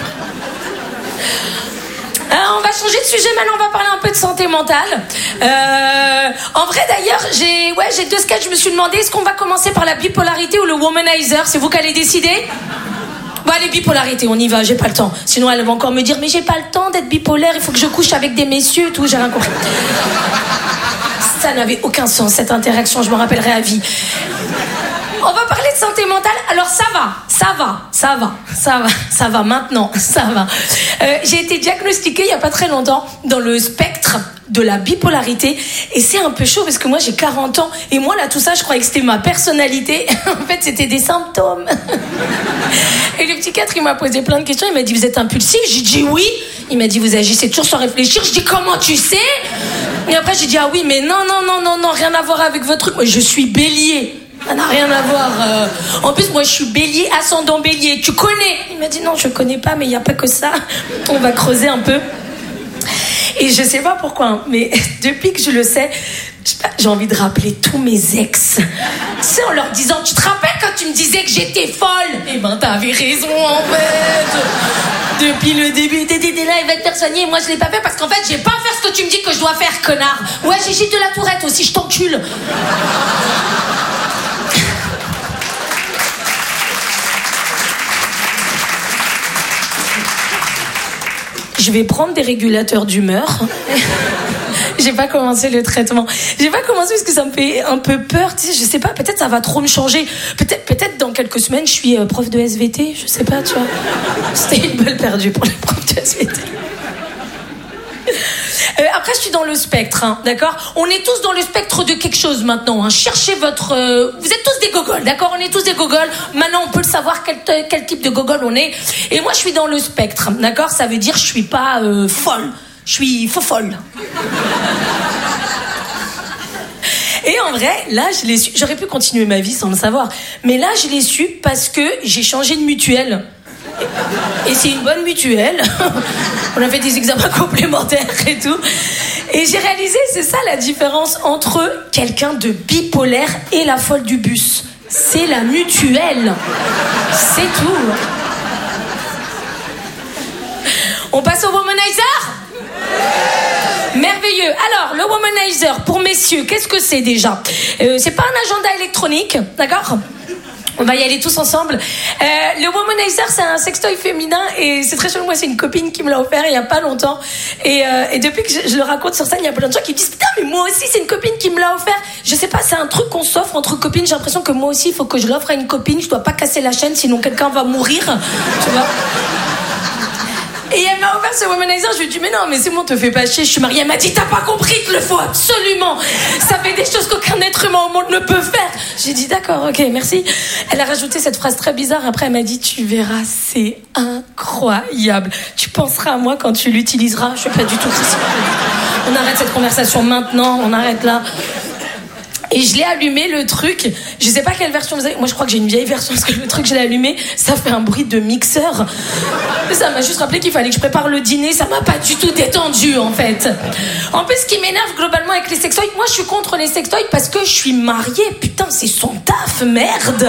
On va changer de sujet maintenant, on va parler un peu de santé mentale. En vrai d'ailleurs, j'ai 2 sketchs, je me suis demandé, est-ce qu'on va commencer par la bipolarité ou le womanizer ? C'est vous qui allez décider ? Bon allez, bipolarité, on y va, j'ai pas le temps. Sinon elle va encore me dire, mais j'ai pas le temps d'être bipolaire, il faut que je couche avec des messieurs, tout, j'ai rien compris. Ça n'avait aucun sens, cette interaction, je m'en rappellerai à vie. On va parler de santé mentale. Alors ça va maintenant, ça va. J'ai été diagnostiquée il y a pas très longtemps dans le spectre de la bipolarité et c'est un peu chaud parce que moi j'ai 40 ans et moi là tout ça je croyais que c'était ma personnalité. En fait c'était des symptômes. Et le psychiatre il m'a posé plein de questions, il m'a dit vous êtes impulsif, j'ai dit oui. Il m'a dit vous agissez toujours sans réfléchir, je dis comment tu sais? Et après j'ai dit ah oui mais non, rien à voir avec votre truc, moi je suis bélier. Ça n'a rien à voir. En plus, moi, je suis bélier, ascendant bélier. Tu connais? Il m'a dit non, je connais pas, mais il n'y a pas que ça. On va creuser un peu. Et je sais pas pourquoi, mais depuis que je le sais, j'ai envie de rappeler tous mes ex. Tu sais, en leur disant, tu te rappelles quand tu me disais que j'étais folle? Eh ben, t'avais raison, en fait. Depuis le début, t'étais là, il va te faire soigner. Et moi, je l'ai pas fait parce qu'en fait, j'ai pas à faire ce que tu me dis que je dois faire, connard. Ouais, j'ai Gilles de la Tourette aussi, je t'encule. Je vais prendre des régulateurs d'humeur. J'ai pas commencé le traitement. J'ai pas commencé parce que ça me fait un peu peur. Tu sais, je sais pas, peut-être ça va trop me changer. Peut-être dans quelques semaines, je suis prof de SVT. Je sais pas, tu vois. C'était une balle perdue pour les profs de SVT. Après, je suis dans le spectre, hein, d'accord ? On est tous dans le spectre de quelque chose maintenant. Hein. Cherchez votre... Vous êtes tous des gogoles, d'accord ? On est tous des gogoles. Maintenant, on peut le savoir quel type de gogole on est. Et moi, je suis dans le spectre, d'accord ? Ça veut dire je suis pas folle. Je suis faux-folle. Et en vrai, là, je l'ai su. J'aurais pu continuer ma vie sans le savoir. Mais là, je l'ai su parce que j'ai changé de mutuelle. Et c'est une bonne mutuelle. On a fait des examens complémentaires et tout. Et j'ai réalisé, c'est ça la différence entre quelqu'un de bipolaire et la folle du bus. C'est la mutuelle. C'est tout. On passe au womanizer ? Merveilleux. Alors, le womanizer, pour messieurs, qu'est-ce que c'est déjà ? C'est pas un agenda électronique, d'accord ? On va y aller tous ensemble. Le womanizer, c'est un sextoy féminin et c'est très chelou. Moi, c'est une copine qui me l'a offert il y a pas longtemps. Et depuis que je le raconte sur scène, il y a plein de gens qui me disent putain, mais moi aussi, c'est une copine qui me l'a offert. Je sais pas, c'est un truc qu'on s'offre entre copines. J'ai l'impression que moi aussi, il faut que je l'offre à une copine. Je dois pas casser la chaîne, sinon quelqu'un va mourir. Tu vois ? Et elle m'a offert ce womanizer, je lui ai dit mais non mais c'est bon, te fais pas chier, je suis mariée. Elle m'a dit t'as pas compris, il te le faut absolument. Ça fait des choses qu'aucun être humain au monde ne peut faire. J'ai dit d'accord, ok, merci. Elle a rajouté cette phrase très bizarre, après elle m'a dit tu verras, c'est incroyable. Tu penseras à moi quand tu l'utiliseras. Je suis pas du tout chrétienne. On arrête cette conversation maintenant, on arrête là. Et je l'ai allumé le truc, je sais pas quelle version vous avez, moi je crois que j'ai une vieille version parce que le truc je l'ai allumé, ça fait un bruit de mixeur. Ça m'a juste rappelé qu'il fallait que je prépare le dîner, ça m'a pas du tout détendu en fait. En plus ce qui m'énerve globalement avec les sextoys, moi je suis contre les sextoys parce que je suis mariée, putain c'est son taf, merde.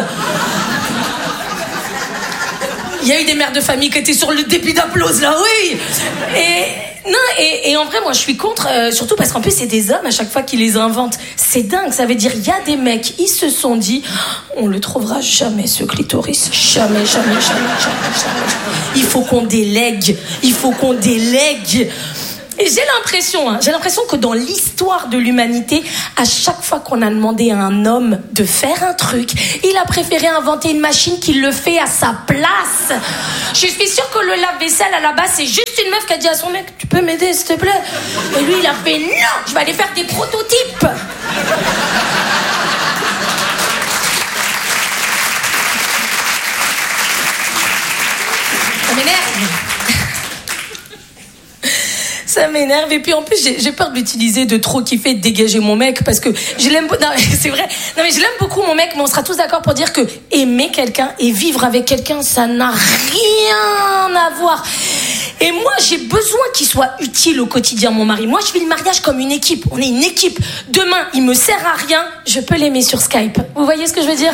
Il y a eu des mères de famille qui étaient sur le début d'applause là, oui. Et Non, et en vrai, moi, je suis contre, surtout parce qu'en plus, c'est des hommes à chaque fois qui les inventent. C'est dingue, ça veut dire, il y a des mecs, ils se sont dit, on le trouvera jamais, ce clitoris. Jamais. Il faut qu'on délègue. Et j'ai l'impression que dans l'histoire de l'humanité, à chaque fois qu'on a demandé à un homme de faire un truc, il a préféré inventer une machine qui le fait à sa place. Je suis sûre que le lave-vaisselle, à la base, c'est juste une meuf qui a dit à son mec, tu peux m'aider, s'il te plaît? Et lui, il a fait, non, je vais aller faire des prototypes. Ça m'énerve. Ça m'énerve, et puis en plus j'ai peur de l'utiliser, de trop kiffer, de dégager mon mec, parce que je l'aime. Non, c'est vrai. Non, mais je l'aime beaucoup, mon mec, mais on sera tous d'accord pour dire que aimer quelqu'un et vivre avec quelqu'un, ça n'a rien à voir. Et moi, j'ai besoin qu'il soit utile au quotidien, mon mari. Moi, je vis le mariage comme une équipe. On est une équipe. Demain, il me sert à rien, je peux l'aimer sur Skype. Vous voyez ce que je veux dire?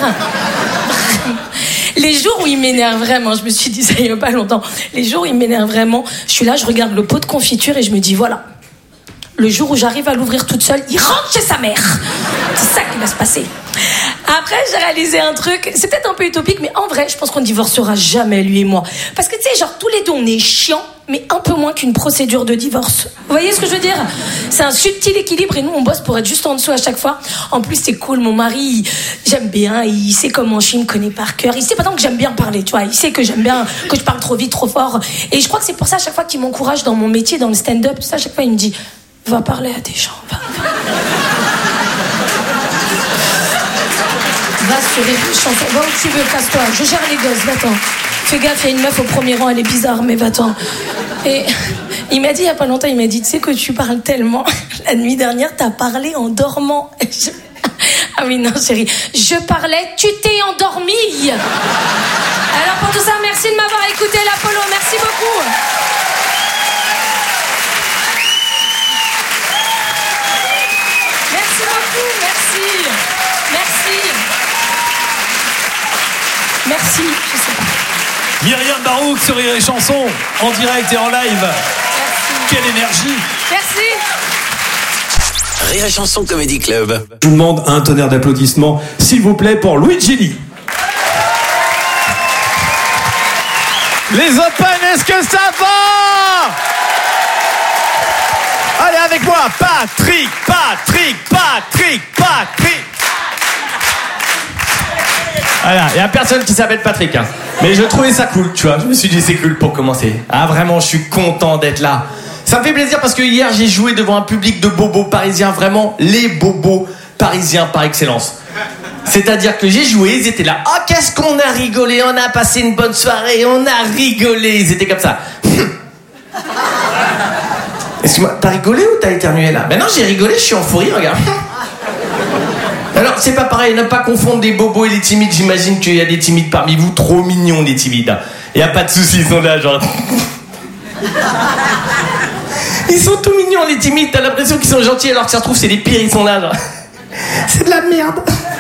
Les jours où il m'énerve vraiment, je me suis dit ça il y a pas longtemps, les jours où il m'énerve vraiment, je suis là, je regarde le pot de confiture et je me dis voilà, le jour où j'arrive à l'ouvrir toute seule, il rentre chez sa mère. C'est ça qui va se passer. Après, j'ai réalisé un truc, c'est peut-être un peu utopique, mais en vrai, je pense qu'on ne divorcera jamais, lui et moi. Parce que tu sais, genre, tous les deux, on est chiants, mais un peu moins qu'une procédure de divorce. Vous voyez ce que je veux dire? C'est un subtil équilibre et nous, on bosse pour être juste en dessous à chaque fois. En plus, c'est cool, mon mari, j'aime bien, il sait comment je suis, il me connaît par cœur. Il sait pas tant que j'aime bien parler, tu vois. Il sait que j'aime bien, que je parle trop vite, trop fort. Et je crois que c'est pour ça, à chaque fois qu'il m'encourage dans mon métier, dans le stand-up, tout ça, à chaque fois, il me dit, va parler à des gens, va. Va sur les chansons, va où tu veux, casse-toi, je gère les gosses, va-t'en. Fais gaffe, il y a une meuf au premier rang, elle est bizarre, mais va-t'en. Et il m'a dit il y a pas longtemps, il m'a dit, tu sais que tu parles tellement, la nuit dernière, t'as parlé en dormant. Ah oui, non, chérie, je parlais, tu t'es endormie. Alors pour tout ça, merci de m'avoir écouté, l'Apollo, merci beaucoup. Merci beaucoup, merci. Merci, je sais pas.
Myriam Barouk sur Rire et Chanson, en direct et en live.
Merci.
Quelle énergie.
Merci.
Rire et Chanson Comedy Club.
Je vous demande un tonnerre d'applaudissements, s'il vous plaît, pour Luigi Lee. Les Open, est-ce que ça va? Allez avec moi, Patrick. Voilà, il n'y a personne qui s'appelle Patrick, hein. Mais je trouvais ça cool, tu vois. Je me suis dit c'est cool pour commencer. Ah vraiment, je suis content d'être là. Ça me fait plaisir parce que hier j'ai joué devant un public de bobos parisiens, vraiment les bobos parisiens par excellence. C'est-à-dire que j'ai joué, ils étaient là. Oh, qu'est-ce qu'on a rigolé, on a passé une bonne soirée, on a rigolé. Ils étaient comme ça. Excuse-moi, t'as rigolé ou t'as éternué là? Ben non, j'ai rigolé, je suis en fou rire, regarde. Alors, c'est pas pareil, ne pas confondre des bobos et les timides. J'imagine qu'il y a des timides parmi vous, trop mignons les timides. Y a pas de soucis, ils sont là, genre. Ils sont tout mignons les timides, t'as l'impression qu'ils sont gentils alors que ça se trouve c'est les pires, ils sont là, genre. C'est de la merde.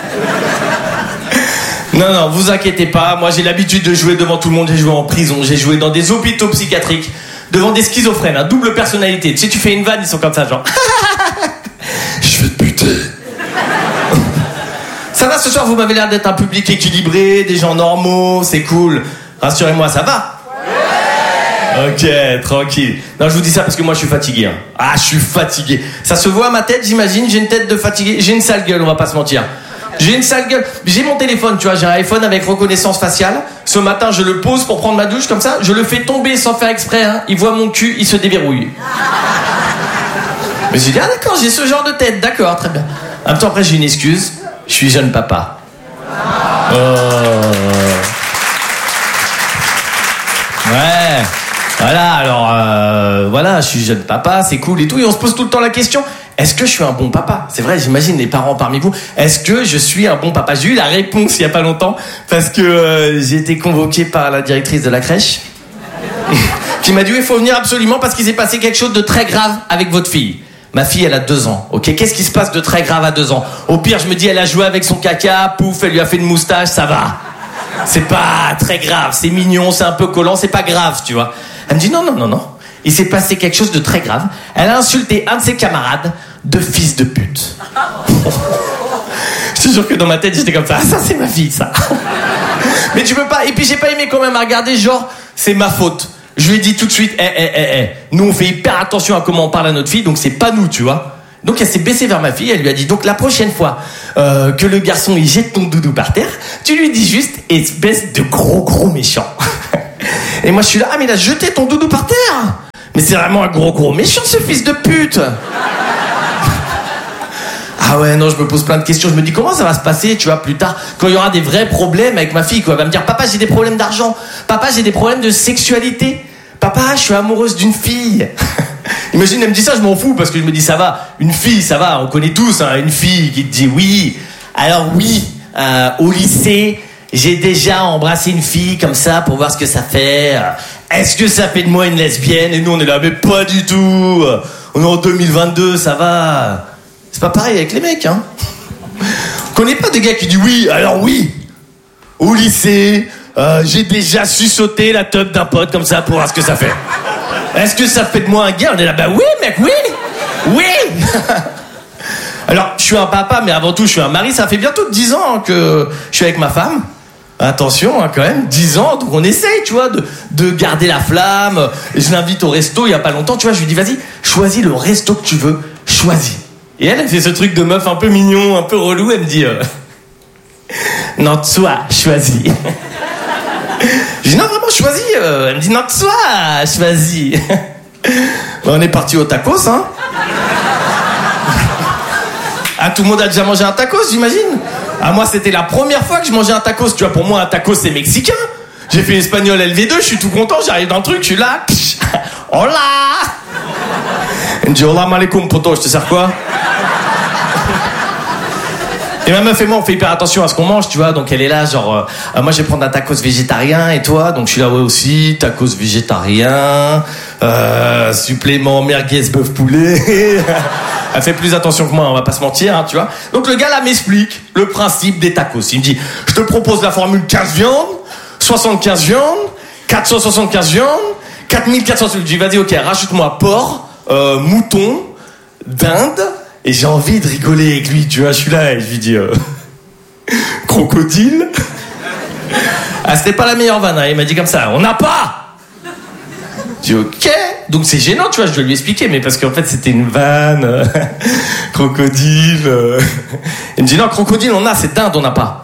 Non, vous inquiétez pas, moi j'ai l'habitude de jouer devant tout le monde, j'ai joué en prison, j'ai joué dans des hôpitaux psychiatriques, devant des schizophrènes, hein, double personnalité. Tu sais, tu fais une vanne, ils sont comme ça, genre. Je vais te buter. Ça va ce soir, vous m'avez l'air d'être un public équilibré, des gens normaux, c'est cool. Rassurez-moi, ça va? Ouais. Ok, tranquille. Non, je vous dis ça parce que moi je suis fatigué. Hein. Ah, je suis fatigué. Ça se voit à ma tête, j'imagine, j'ai une tête de fatigué. J'ai une sale gueule, on va pas se mentir. J'ai une sale gueule. J'ai mon téléphone, tu vois, j'ai un iPhone avec reconnaissance faciale. Ce matin, je le pose pour prendre ma douche comme ça. Je le fais tomber sans faire exprès. Hein. Il voit mon cul, il se déverrouille. Mais j'ai dit, ah d'accord, j'ai ce genre de tête. D'accord, très bien. En même temps, après, j'ai une excuse. Je suis jeune papa. Oh. Ouais. Voilà, alors, voilà, je suis jeune papa, c'est cool et tout. Et on se pose tout le temps la question, est-ce que je suis un bon papa? C'est vrai, j'imagine les parents parmi vous. Est-ce que je suis un bon papa? J'ai eu la réponse il y a pas longtemps parce que j'ai été convoqué par la directrice de la crèche qui m'a dit, il faut venir absolument parce qu'il s'est passé quelque chose de très grave avec votre fille. Ma fille, elle a 2 ans, ok? Qu'est-ce qui se passe de très grave à 2 ans? Au pire, je me dis, elle a joué avec son caca, pouf, elle lui a fait une moustache, ça va. C'est pas très grave, c'est mignon, c'est un peu collant, c'est pas grave, tu vois. Elle me dit non. Il s'est passé quelque chose de très grave. Elle a insulté un de ses camarades de fils de pute. Je te jure que dans ma tête, j'étais comme ça. Ah, ça, c'est ma fille, ça. Mais tu peux pas. Et puis, j'ai pas aimé quand même à regarder, genre, c'est ma faute. Je lui ai dit tout de suite, nous, on fait hyper attention à comment on parle à notre fille, donc c'est pas nous, tu vois. Donc, elle s'est baissée vers ma fille, elle lui a dit, donc, la prochaine fois que le garçon, il jette ton doudou par terre, tu lui dis juste, espèce de gros méchant. Et moi, je suis là, ah, mais il a jeté ton doudou par terre. Mais c'est vraiment un gros méchant, ce fils de pute. Ah ouais, non, je me pose plein de questions. Je me dis, comment ça va se passer, tu vois, plus tard, quand il y aura des vrais problèmes avec ma fille, quoi. Elle va me dire, papa, j'ai des problèmes d'argent. Papa, j'ai des problèmes de sexualité. Papa, je suis amoureuse d'une fille. Imagine, elle me dit ça, je m'en fous, parce que je me dis, ça va. Une fille, ça va, on connaît tous, hein, une fille qui te dit oui. Alors oui, au lycée, j'ai déjà embrassé une fille comme ça pour voir ce que ça fait. Est-ce que ça fait de moi une lesbienne? Et nous, on est là, mais pas du tout. On est en 2022, ça va. C'est pas pareil avec les mecs, hein. On connaît pas des gars qui disent oui, alors oui. Au lycée, j'ai déjà su sauter la teub d'un pote comme ça pour voir ce que ça fait. Est-ce que ça fait de moi un gars? On est là, bah oui, mec, oui. Alors, je suis un papa, mais avant tout, je suis un mari. Ça fait bientôt 10 ans que je suis avec ma femme. Attention, hein, quand même, 10 ans, donc on essaye, tu vois, de garder la flamme. Je l'invite au resto il y a pas longtemps, tu vois, je lui dis, vas-y, choisis le resto que tu veux, choisis. Et elle fait ce truc de meuf un peu mignon, un peu relou, elle me dit, non, toi, choisis. Je dis, non, vraiment, choisis. Elle me dit, non, toi, choisis. On est parti au tacos, hein. Ah, tout le monde a déjà mangé un tacos, j'imagine. Ah, moi, c'était la première fois que je mangeais un tacos. Tu vois, pour moi, un tacos, c'est mexicain. J'ai fait espagnol LV2, je suis tout content, j'arrive dans le truc, je suis là. Hola. Elle me dit, hola, malekoum, poto, je te sers quoi? Et ma meuf et moi, on fait hyper attention à ce qu'on mange, tu vois. Donc, elle est là, genre, moi, je vais prendre un tacos végétarien, et toi? Donc, je suis là, ouais, aussi, tacos végétarien, supplément merguez bœuf poulet. Elle fait plus attention que moi, on va pas se mentir, hein, tu vois. Donc, le gars, là, m'explique le principe des tacos. Il me dit, je te propose la formule 15 viandes, 75 viandes, 475 viandes, 4400... Je dis, vas-y, ok, rajoute-moi porc, mouton, dinde... Et j'ai envie de rigoler avec lui, tu vois, je suis là et je lui dis crocodile. Ah, c'était pas la meilleure vanne, hein. Il m'a dit comme ça, on n'a pas. Je dis ok, donc c'est gênant, tu vois, je dois lui expliquer, mais parce qu'en fait c'était une vanne. Crocodile. Il me dit non, crocodile on a, c'est dinde, on n'a pas.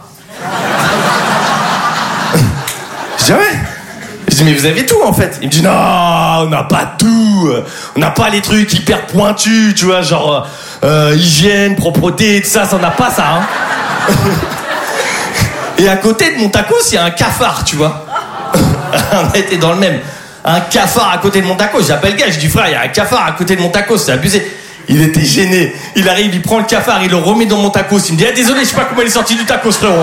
Je dis ouais. Je dis mais vous avez tout en fait. Il me dit non, on n'a pas tout. On n'a pas les trucs hyper pointus, tu vois, genre hygiène, propreté, tout ça, ça n'a pas ça. Hein. Et à côté de mon tacos, il y a un cafard, tu vois. On était dans le même. Un cafard à côté de mon tacos. J'appelle le gars, je dis frère, il y a un cafard à côté de mon tacos, c'est abusé. Il était gêné. Il arrive, il prend le cafard, il le remet dans mon tacos. Il me dit ah, désolé, je sais pas comment il est sorti du tacos, frérot.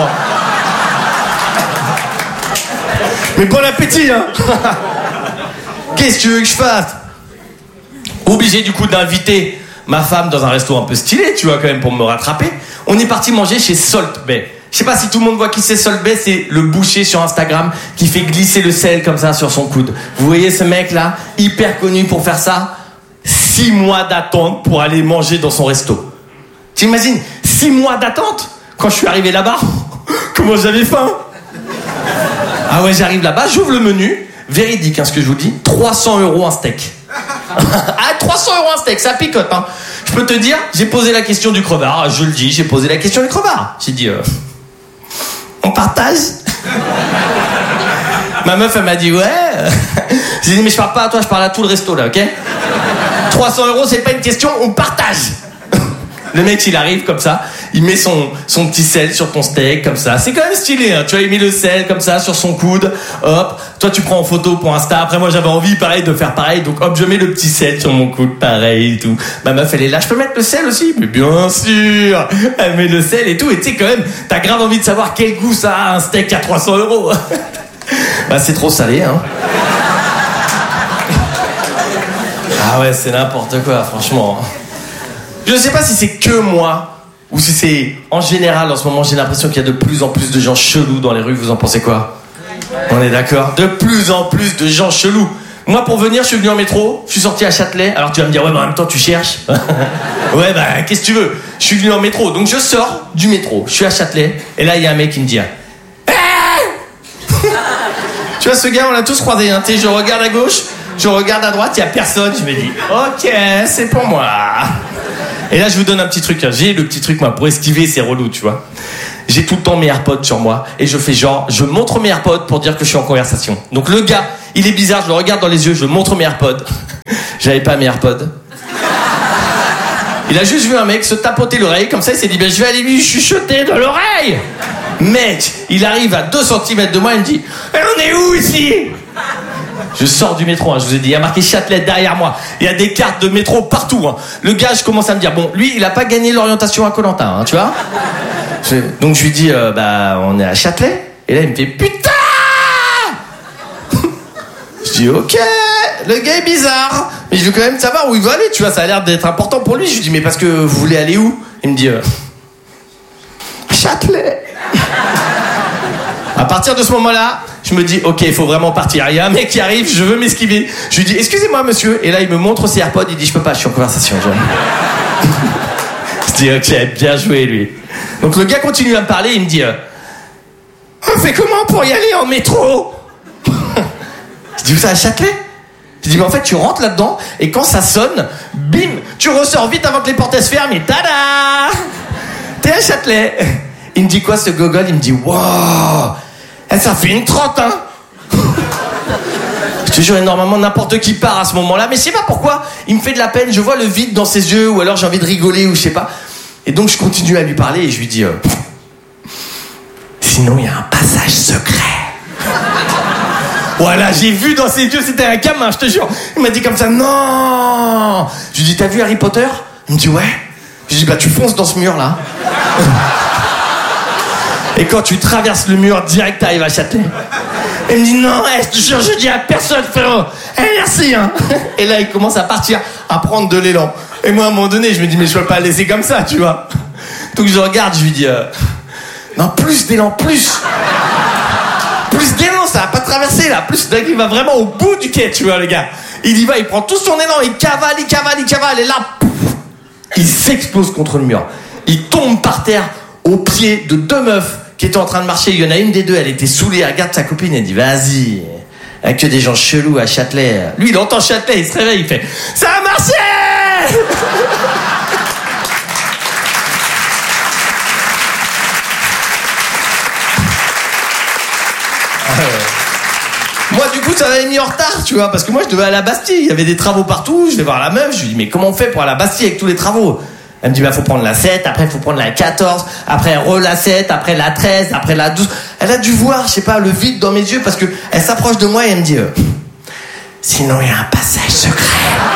Mais bon appétit, hein. Qu'est-ce que tu veux que je fasse? Obligé du coup d'inviter ma femme dans un resto un peu stylé, tu vois, quand même, pour me rattraper. On est parti manger chez Salt Bae. Je sais pas si tout le monde voit qui c'est Salt Bae, c'est le boucher sur Instagram qui fait glisser le sel comme ça sur son coude. Vous voyez ce mec-là, hyper connu pour faire ça? 6 mois d'attente pour aller manger dans son resto. T'imagines 6 mois d'attente? Quand je suis arrivé là-bas, comment j'avais faim? Ah ouais, j'arrive là-bas, j'ouvre le menu, véridique, hein, ce que je vous dis, 300 € un steak. Ah, 300 € un steak, ça picote, hein. Je peux te dire, j'ai posé la question du crevard, je le dis, j'ai posé la question du crevard. J'ai dit, on partage? Ma meuf, elle m'a dit, ouais. J'ai dit, mais je parle pas à toi, je parle à tout le resto, là, ok? 300 €, c'est pas une question, on partage. Le mec, il arrive comme ça, il met son petit sel sur ton steak, comme ça. C'est quand même stylé, hein. Tu vois, il met le sel comme ça sur son coude. Hop, toi, tu prends en photo pour Insta. Après, moi, j'avais envie, pareil, de faire pareil. Donc, hop, je mets le petit sel sur mon coude, pareil et tout. Ma meuf, elle est là. Je peux mettre le sel aussi? Mais bien sûr. Elle met le sel et tout. Et tu sais, quand même, t'as grave envie de savoir quel goût ça a, un steak à 300 €. Bah, c'est trop salé, hein. Ah ouais, c'est n'importe quoi, franchement. Je sais pas si c'est que moi ou si c'est en général en ce moment, j'ai l'impression qu'il y a de plus en plus de gens chelous dans les rues. Vous en pensez quoi? On est d'accord? De plus en plus de gens chelous. Moi, pour venir, je suis venu en métro, je suis sorti à Châtelet. Alors tu vas me dire, ouais, mais en même temps, tu cherches. Ouais, bah, qu'est-ce que tu veux? Je suis venu en métro, donc je sors du métro, je suis à Châtelet, et là, il y a un mec qui me dit, tu vois, ce gars, on l'a tous croisé, hein. Tu sais, je regarde à gauche, je regarde à droite, il y a personne, je me dis, ok, c'est pour moi. Et là, je vous donne un petit truc, hein. J'ai le petit truc, moi, pour esquiver, c'est relou, tu vois. J'ai tout le temps mes AirPods sur moi, et je fais genre, je montre mes AirPods pour dire que je suis en conversation. Donc le gars, il est bizarre, je le regarde dans les yeux, je montre mes AirPods. J'avais pas mes AirPods. Il a juste vu un mec se tapoter l'oreille, comme ça il s'est dit, ben je vais aller lui chuchoter de l'oreille. Mec, il arrive à 2 cm de moi, il me dit, mais on est où ici? Je sors du métro, hein, je vous ai dit, il y a marqué Châtelet derrière moi. Il y a des cartes de métro partout. Hein. Le gars, je commence à me dire, bon, lui, il a pas gagné l'orientation à Koh-Lanta, hein, tu vois. Donc je lui dis, bah, on est à Châtelet. Et là, il me fait, putain. Je dis, ok, le gars est bizarre. Mais je veux quand même savoir où il veut aller, tu vois, ça a l'air d'être important pour lui. Je lui dis, mais parce que vous voulez aller où? Il me dit, Châtelet. À partir de ce moment-là, je me dis, ok, il faut vraiment partir. Il y a un mec qui arrive, je veux m'esquiver. Je lui dis, excusez-moi, monsieur. Et là, il me montre ses AirPods. Il dit, je peux pas, je suis en conversation. Je dis, ok, bien joué, lui. Donc le gars continue à me parler. Il me dit, on fait comment pour y aller en métro? Je dis, vous êtes à Châtelet? Je dis, mais en fait, tu rentres là-dedans. Et quand ça sonne, bim, tu ressors vite avant que les portes se ferment. Et tada! T'es à Châtelet. Il me dit quoi, ce gogol? Il me dit, wow! Ça fait une 30, hein. Je te jure, normalement, n'importe qui part à ce moment-là. Mais je sais pas pourquoi, il me fait de la peine. Je vois le vide dans ses yeux, ou alors j'ai envie de rigoler, ou je sais pas. Et donc, je continue à lui parler, et je lui dis, sinon, il y a un passage secret. Voilà, j'ai vu dans ses yeux, c'était un gamin, je te jure. Il m'a dit comme ça, non. Je lui dis, t'as vu Harry Potter? Il me dit, ouais. Je lui dis, bah, tu fonces dans ce mur-là. Et quand tu traverses le mur, direct t'arrives à Châtelet. Il me dit non, je te jure, je dis à personne, frérot. Merci, hein. Et là, il commence à partir, à prendre de l'élan. Et moi, à un moment donné, je me dis, mais je peux pas le laisser comme ça, tu vois. Donc je regarde, je lui dis, non, plus d'élan, plus d'élan, ça va pas traverser, là. Plus, il va vraiment au bout du quai, tu vois, le gars. Il y va, il prend tout son élan, il cavale, et là, pouf, il s'explose contre le mur. Il tombe par terre au pied de 2 meufs qui étaient en train de marcher. Il y en a une des 2, elle était saoulée, elle regarde sa copine, elle dit, vas-y, avec que des gens chelous à Châtelet. Lui, il entend Châtelet, il se réveille, il fait, ça a marché. Moi, du coup, ça m'avait mis en retard, tu vois, parce que moi, je devais aller à la Bastille. Il y avait des travaux partout, je vais voir la meuf, je lui dis, mais comment on fait pour aller à la Bastille avec tous les travaux? Elle me dit, bah, faut prendre la 7, après, faut prendre la 14, après, la 7, après, la 13, après, la 12. Elle a dû voir, je sais pas, le vide dans mes yeux, parce que elle s'approche de moi et elle me dit, sinon, il y a un passage secret.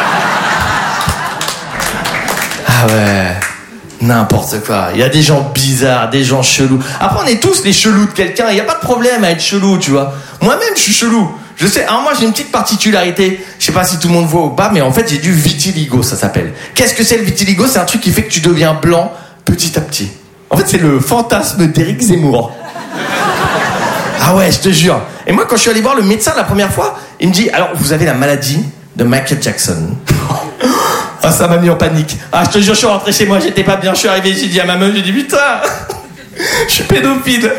Ah ouais, n'importe quoi. Il y a des gens bizarres, des gens chelous. Après, on est tous les chelous de quelqu'un, il n'y a pas de problème à être chelou, tu vois. Moi-même, je suis chelou. Je sais, alors moi j'ai une petite particularité, je sais pas si tout le monde voit ou pas, mais en fait j'ai du vitiligo, ça s'appelle. Qu'est-ce que c'est le vitiligo? C'est un truc qui fait que tu deviens blanc petit à petit. En fait c'est le fantasme d'Éric Zemmour. Ah ouais, je te jure. Et moi quand je suis allé voir le médecin la première fois, il me dit, alors vous avez la maladie de Michael Jackson. Ah ça m'a mis en panique. Ah je te jure, je suis rentré chez moi, j'étais pas bien, je suis arrivé, j'ai dit à ma meuf, j'ai dit putain, je suis pédophile.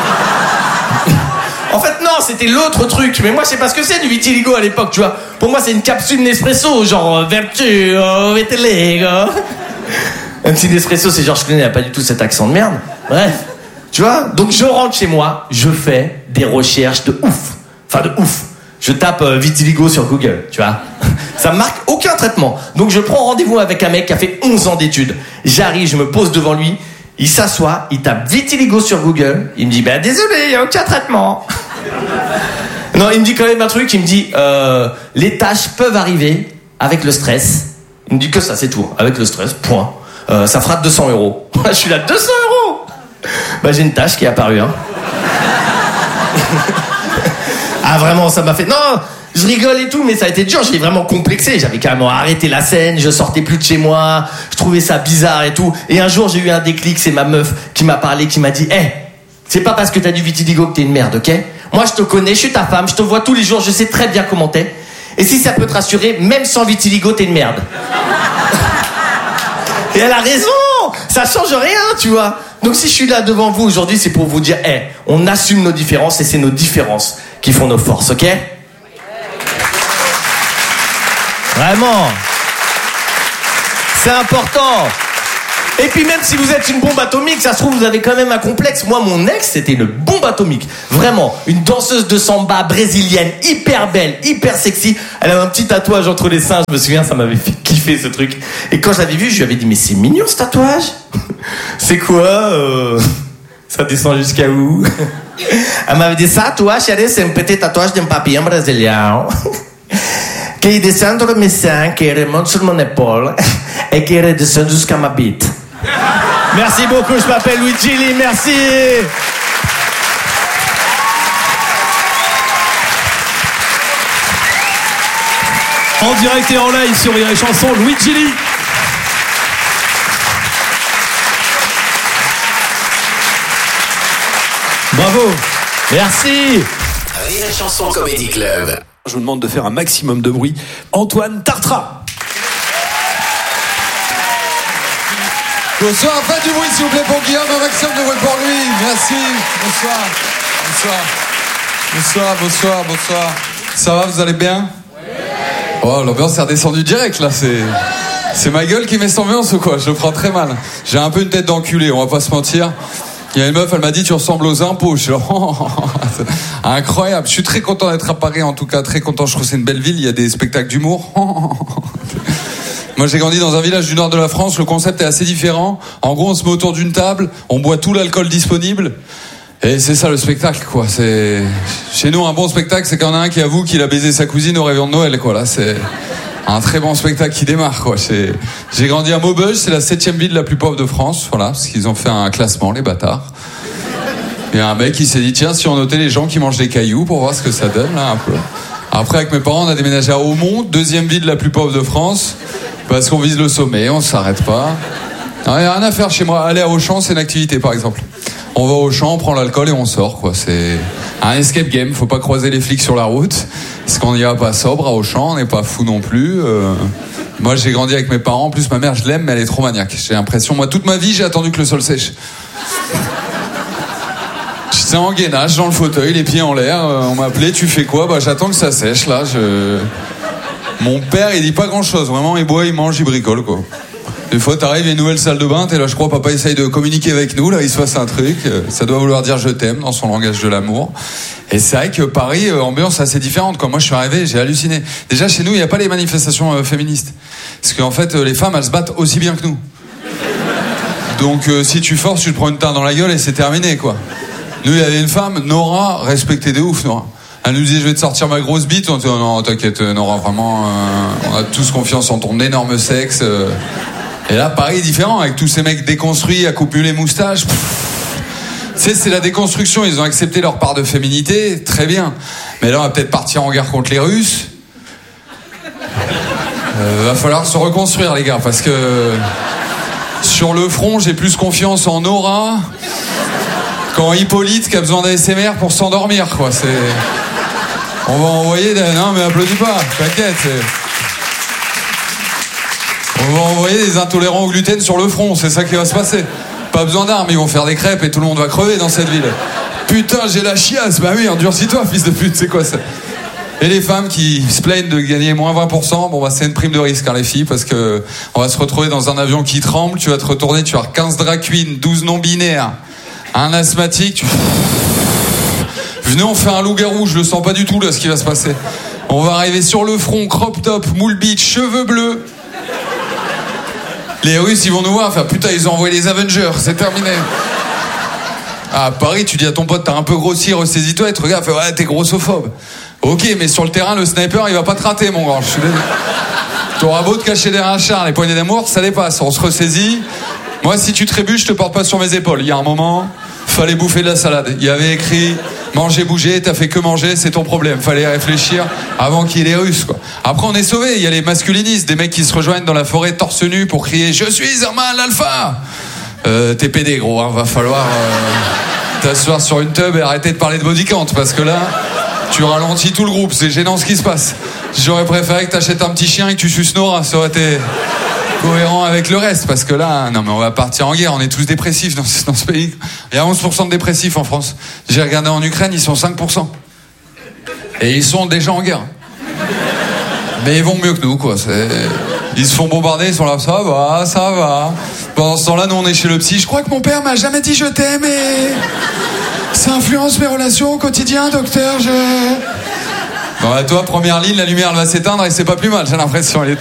En fait, non, c'était l'autre truc. Mais moi, je sais pas ce que c'est du vitiligo à l'époque, tu vois. Pour moi, c'est une capsule Nespresso, genre vertu, vitiligo. Même si Nespresso, c'est Georges Clooney, il n'a pas du tout cet accent de merde. Bref, tu vois. Donc, je rentre chez moi, je fais des recherches de ouf. Enfin, de ouf. Je tape vitiligo sur Google, tu vois. Ça me marque aucun traitement. Donc, je prends rendez-vous avec un mec qui a fait 11 ans d'études. J'arrive, je me pose devant lui. Il s'assoit, il tape vitiligo sur Google. Il me dit, bah désolé, il n'y a aucun traitement. Non, il me dit quand même un truc. Il me dit, les tâches peuvent arriver avec le stress. Il me dit que ça, c'est tout. Avec le stress, point. Ça fera 200 €. Je suis là, 200 €. Bah j'ai une tâche qui est apparue, hein. Ah vraiment, ça m'a fait... Non, je rigole et tout, mais ça a été dur, j'ai vraiment complexé. J'avais carrément arrêté la scène, je sortais plus de chez moi, je trouvais ça bizarre et tout. Et un jour, j'ai eu un déclic, c'est ma meuf qui m'a parlé, qui m'a dit, hey, c'est pas parce que t'as du vitiligo que t'es une merde, ok? Moi, je te connais, je suis ta femme, je te vois tous les jours, je sais très bien comment t'es. Et si ça peut te rassurer, même sans vitiligo, t'es une merde. Et elle a raison. Ça change rien, tu vois. Donc si je suis là devant vous aujourd'hui, c'est pour vous dire, on assume nos différences et c'est nos différences qui font nos forces, ok? Vraiment. C'est important. Et puis même si vous êtes une bombe atomique, ça se trouve vous avez quand même un complexe. Moi, mon ex, c'était une bombe atomique. Vraiment, une danseuse de samba brésilienne, hyper belle, hyper sexy. Elle avait un petit tatouage entre les seins, je me souviens, ça m'avait fait kiffer ce truc. Et quand je l'avais vu, je lui avais dit, mais c'est mignon ce tatouage. C'est quoi Ça descend jusqu'à où? Elle m'avait dit, ça, toi, chérie, c'est un petit tatouage d'un papillon brésilien. Qui descend de mes seins, qui remonte sur mon épaule et qui redescend jusqu'à ma bite. Merci beaucoup, je m'appelle Luigi Lee, merci.
En direct et en live sur Rire et Chanson, Luigi Lee. Bravo.
Merci.
Rire et Chanson Comedy Club.
Je vous demande de faire un maximum de bruit. Antoine Tartra.
Bonsoir, faites du bruit s'il vous plaît pour Guillaume, un maximum de bruit pour lui. Merci. Bonsoir. Ça va, vous allez bien? Oh, l'ambiance est redescendue direct là, c'est ma gueule qui met cette ambiance ou quoi? Je le prends très mal. J'ai un peu une tête d'enculé, on va pas se mentir. Il y a une meuf, elle m'a dit tu ressembles aux impôts. Je suis là, incroyable. Je suis très content d'être à Paris, en tout cas très content. Je trouve que c'est une belle ville, il y a des spectacles d'humour. Moi j'ai grandi dans un village du nord de la France, le concept est assez différent. En gros on se met autour d'une table, on boit tout l'alcool disponible. Et c'est ça le spectacle quoi. C'est chez nous un bon spectacle, c'est qu'il y en a un qui avoue qu'il a baisé sa cousine au réveillon de Noël quoi. Là c'est un très bon spectacle qui démarre quoi. J'ai grandi à Maubeuge, c'est la 7e ville la plus pauvre de France, voilà, parce qu'ils ont fait un classement les bâtards. Il y a un mec qui s'est dit tiens si on notait les gens qui mangent des cailloux pour voir ce que ça donne là un peu. Après avec mes parents on a déménagé à Aumont, 2e ville la plus pauvre de France, parce qu'on vise le sommet, on s'arrête pas. Il n'y a rien à faire chez moi. Aller à Auchan c'est une activité par exemple. On va au champ, on prend l'alcool et on sort, quoi. C'est un escape game. Faut pas croiser les flics sur la route. Parce qu'on n'y va pas sobre à Auchan, on n'est pas fou non plus. Moi, j'ai grandi avec mes parents. En plus, ma mère, je l'aime, mais elle est trop maniaque. J'ai l'impression, moi, toute ma vie, j'ai attendu que le sol sèche. J'étais en gainage dans le fauteuil, les pieds en l'air. On m'appelait, tu fais quoi? Bah, j'attends que ça sèche, là. Mon père, il dit pas grand chose. Vraiment, il boit, il mange, il bricole, quoi. Des fois, t'arrives, il y a une nouvelle salle de bain, t'es là, je crois, papa essaye de communiquer avec nous, là, il se passe un truc, ça doit vouloir dire je t'aime dans son langage de l'amour. Et c'est vrai que Paris, ambiance assez différente, quoi. Moi, je suis arrivé, j'ai halluciné. Déjà, chez nous, il n'y a pas les manifestations féministes. Parce qu'en fait, les femmes, elles se battent aussi bien que nous. Donc, si tu forces, tu te prends une tarte dans la gueule et c'est terminé, quoi. Nous, il y avait une femme, Nora, respectée de ouf, Nora. Elle nous disait, je vais te sortir ma grosse bite. On dit, oh, non, t'inquiète, Nora, vraiment, on a tous confiance en ton énorme sexe. Et là, Paris est différent, avec tous ces mecs déconstruits, à couper les moustaches. Tu sais, c'est la déconstruction, ils ont accepté leur part de féminité, très bien. Mais là, on va peut-être partir en guerre contre les Russes. Va falloir se reconstruire, les gars, parce que sur le front, j'ai plus confiance en Nora qu'en Hippolyte qui a besoin d'ASMR pour s'endormir, quoi. On va envoyer des... Non, mais applaudis pas, t'inquiète, On va envoyer des intolérants au gluten sur le front, c'est ça qui va se passer. Pas besoin d'armes, ils vont faire des crêpes et tout le monde va crever dans cette ville. Putain, j'ai la chiasse, bah oui, endurcis-toi, fils de pute, c'est quoi ça? Et les femmes qui se plaignent de gagner moins 20%, bon bah c'est une prime de risque, hein, les filles, parce que on va se retrouver dans un avion qui tremble, tu vas te retourner, tu vas avoir 15 drag queens, 12 non-binaires, un asthmatique, Venez, on fait un loup-garou, je le sens pas du tout là ce qui va se passer. On va arriver sur le front, crop top, moule beach, cheveux bleus. Les Russes, ils vont nous voir, enfin putain, ils ont envoyé les Avengers, c'est terminé. À Paris, tu dis à ton pote, t'as un peu grossi, ressaisis-toi, et tu regardes, fait ouais, t'es grossophobe. Ok, mais sur le terrain, le sniper, il va pas te rater, mon grand. Je suis désolé. T'auras beau te cacher derrière un char, les poignées d'amour, ça dépasse. On se ressaisit. Moi, si tu trébuches, je te porte pas sur mes épaules. Il y a un moment, fallait bouffer de la salade. Il y avait écrit manger, bouger, t'as fait que manger, c'est ton problème. Fallait réfléchir avant qu'il y ait les Russes, quoi. Après, on est sauvés. Il y a les masculinistes, des mecs qui se rejoignent dans la forêt torse nu pour crier je suis un mâle alpha. T'es pédé, gros, hein. Va falloir t'asseoir sur une tub et arrêter de parler de body count parce que là, tu ralentis tout le groupe. C'est gênant ce qui se passe. J'aurais préféré que t'achètes un petit chien et que tu suces Nora, ça aurait été cohérent avec le reste, parce que là, non mais on va partir en guerre, on est tous dépressifs dans ce pays. Il y a 11% de dépressifs en France. J'ai regardé en Ukraine, ils sont 5%. Et ils sont déjà en guerre. Mais ils vont mieux que nous, quoi. Ils se font bombarder, ils sont là, ça va. Pendant ce temps-là, nous on est chez le psy. Je crois que mon père m'a jamais dit je t'aime et ça influence mes relations au quotidien, docteur, Bon, à toi, première ligne, la lumière elle va s'éteindre et c'est pas plus mal, j'ai l'impression.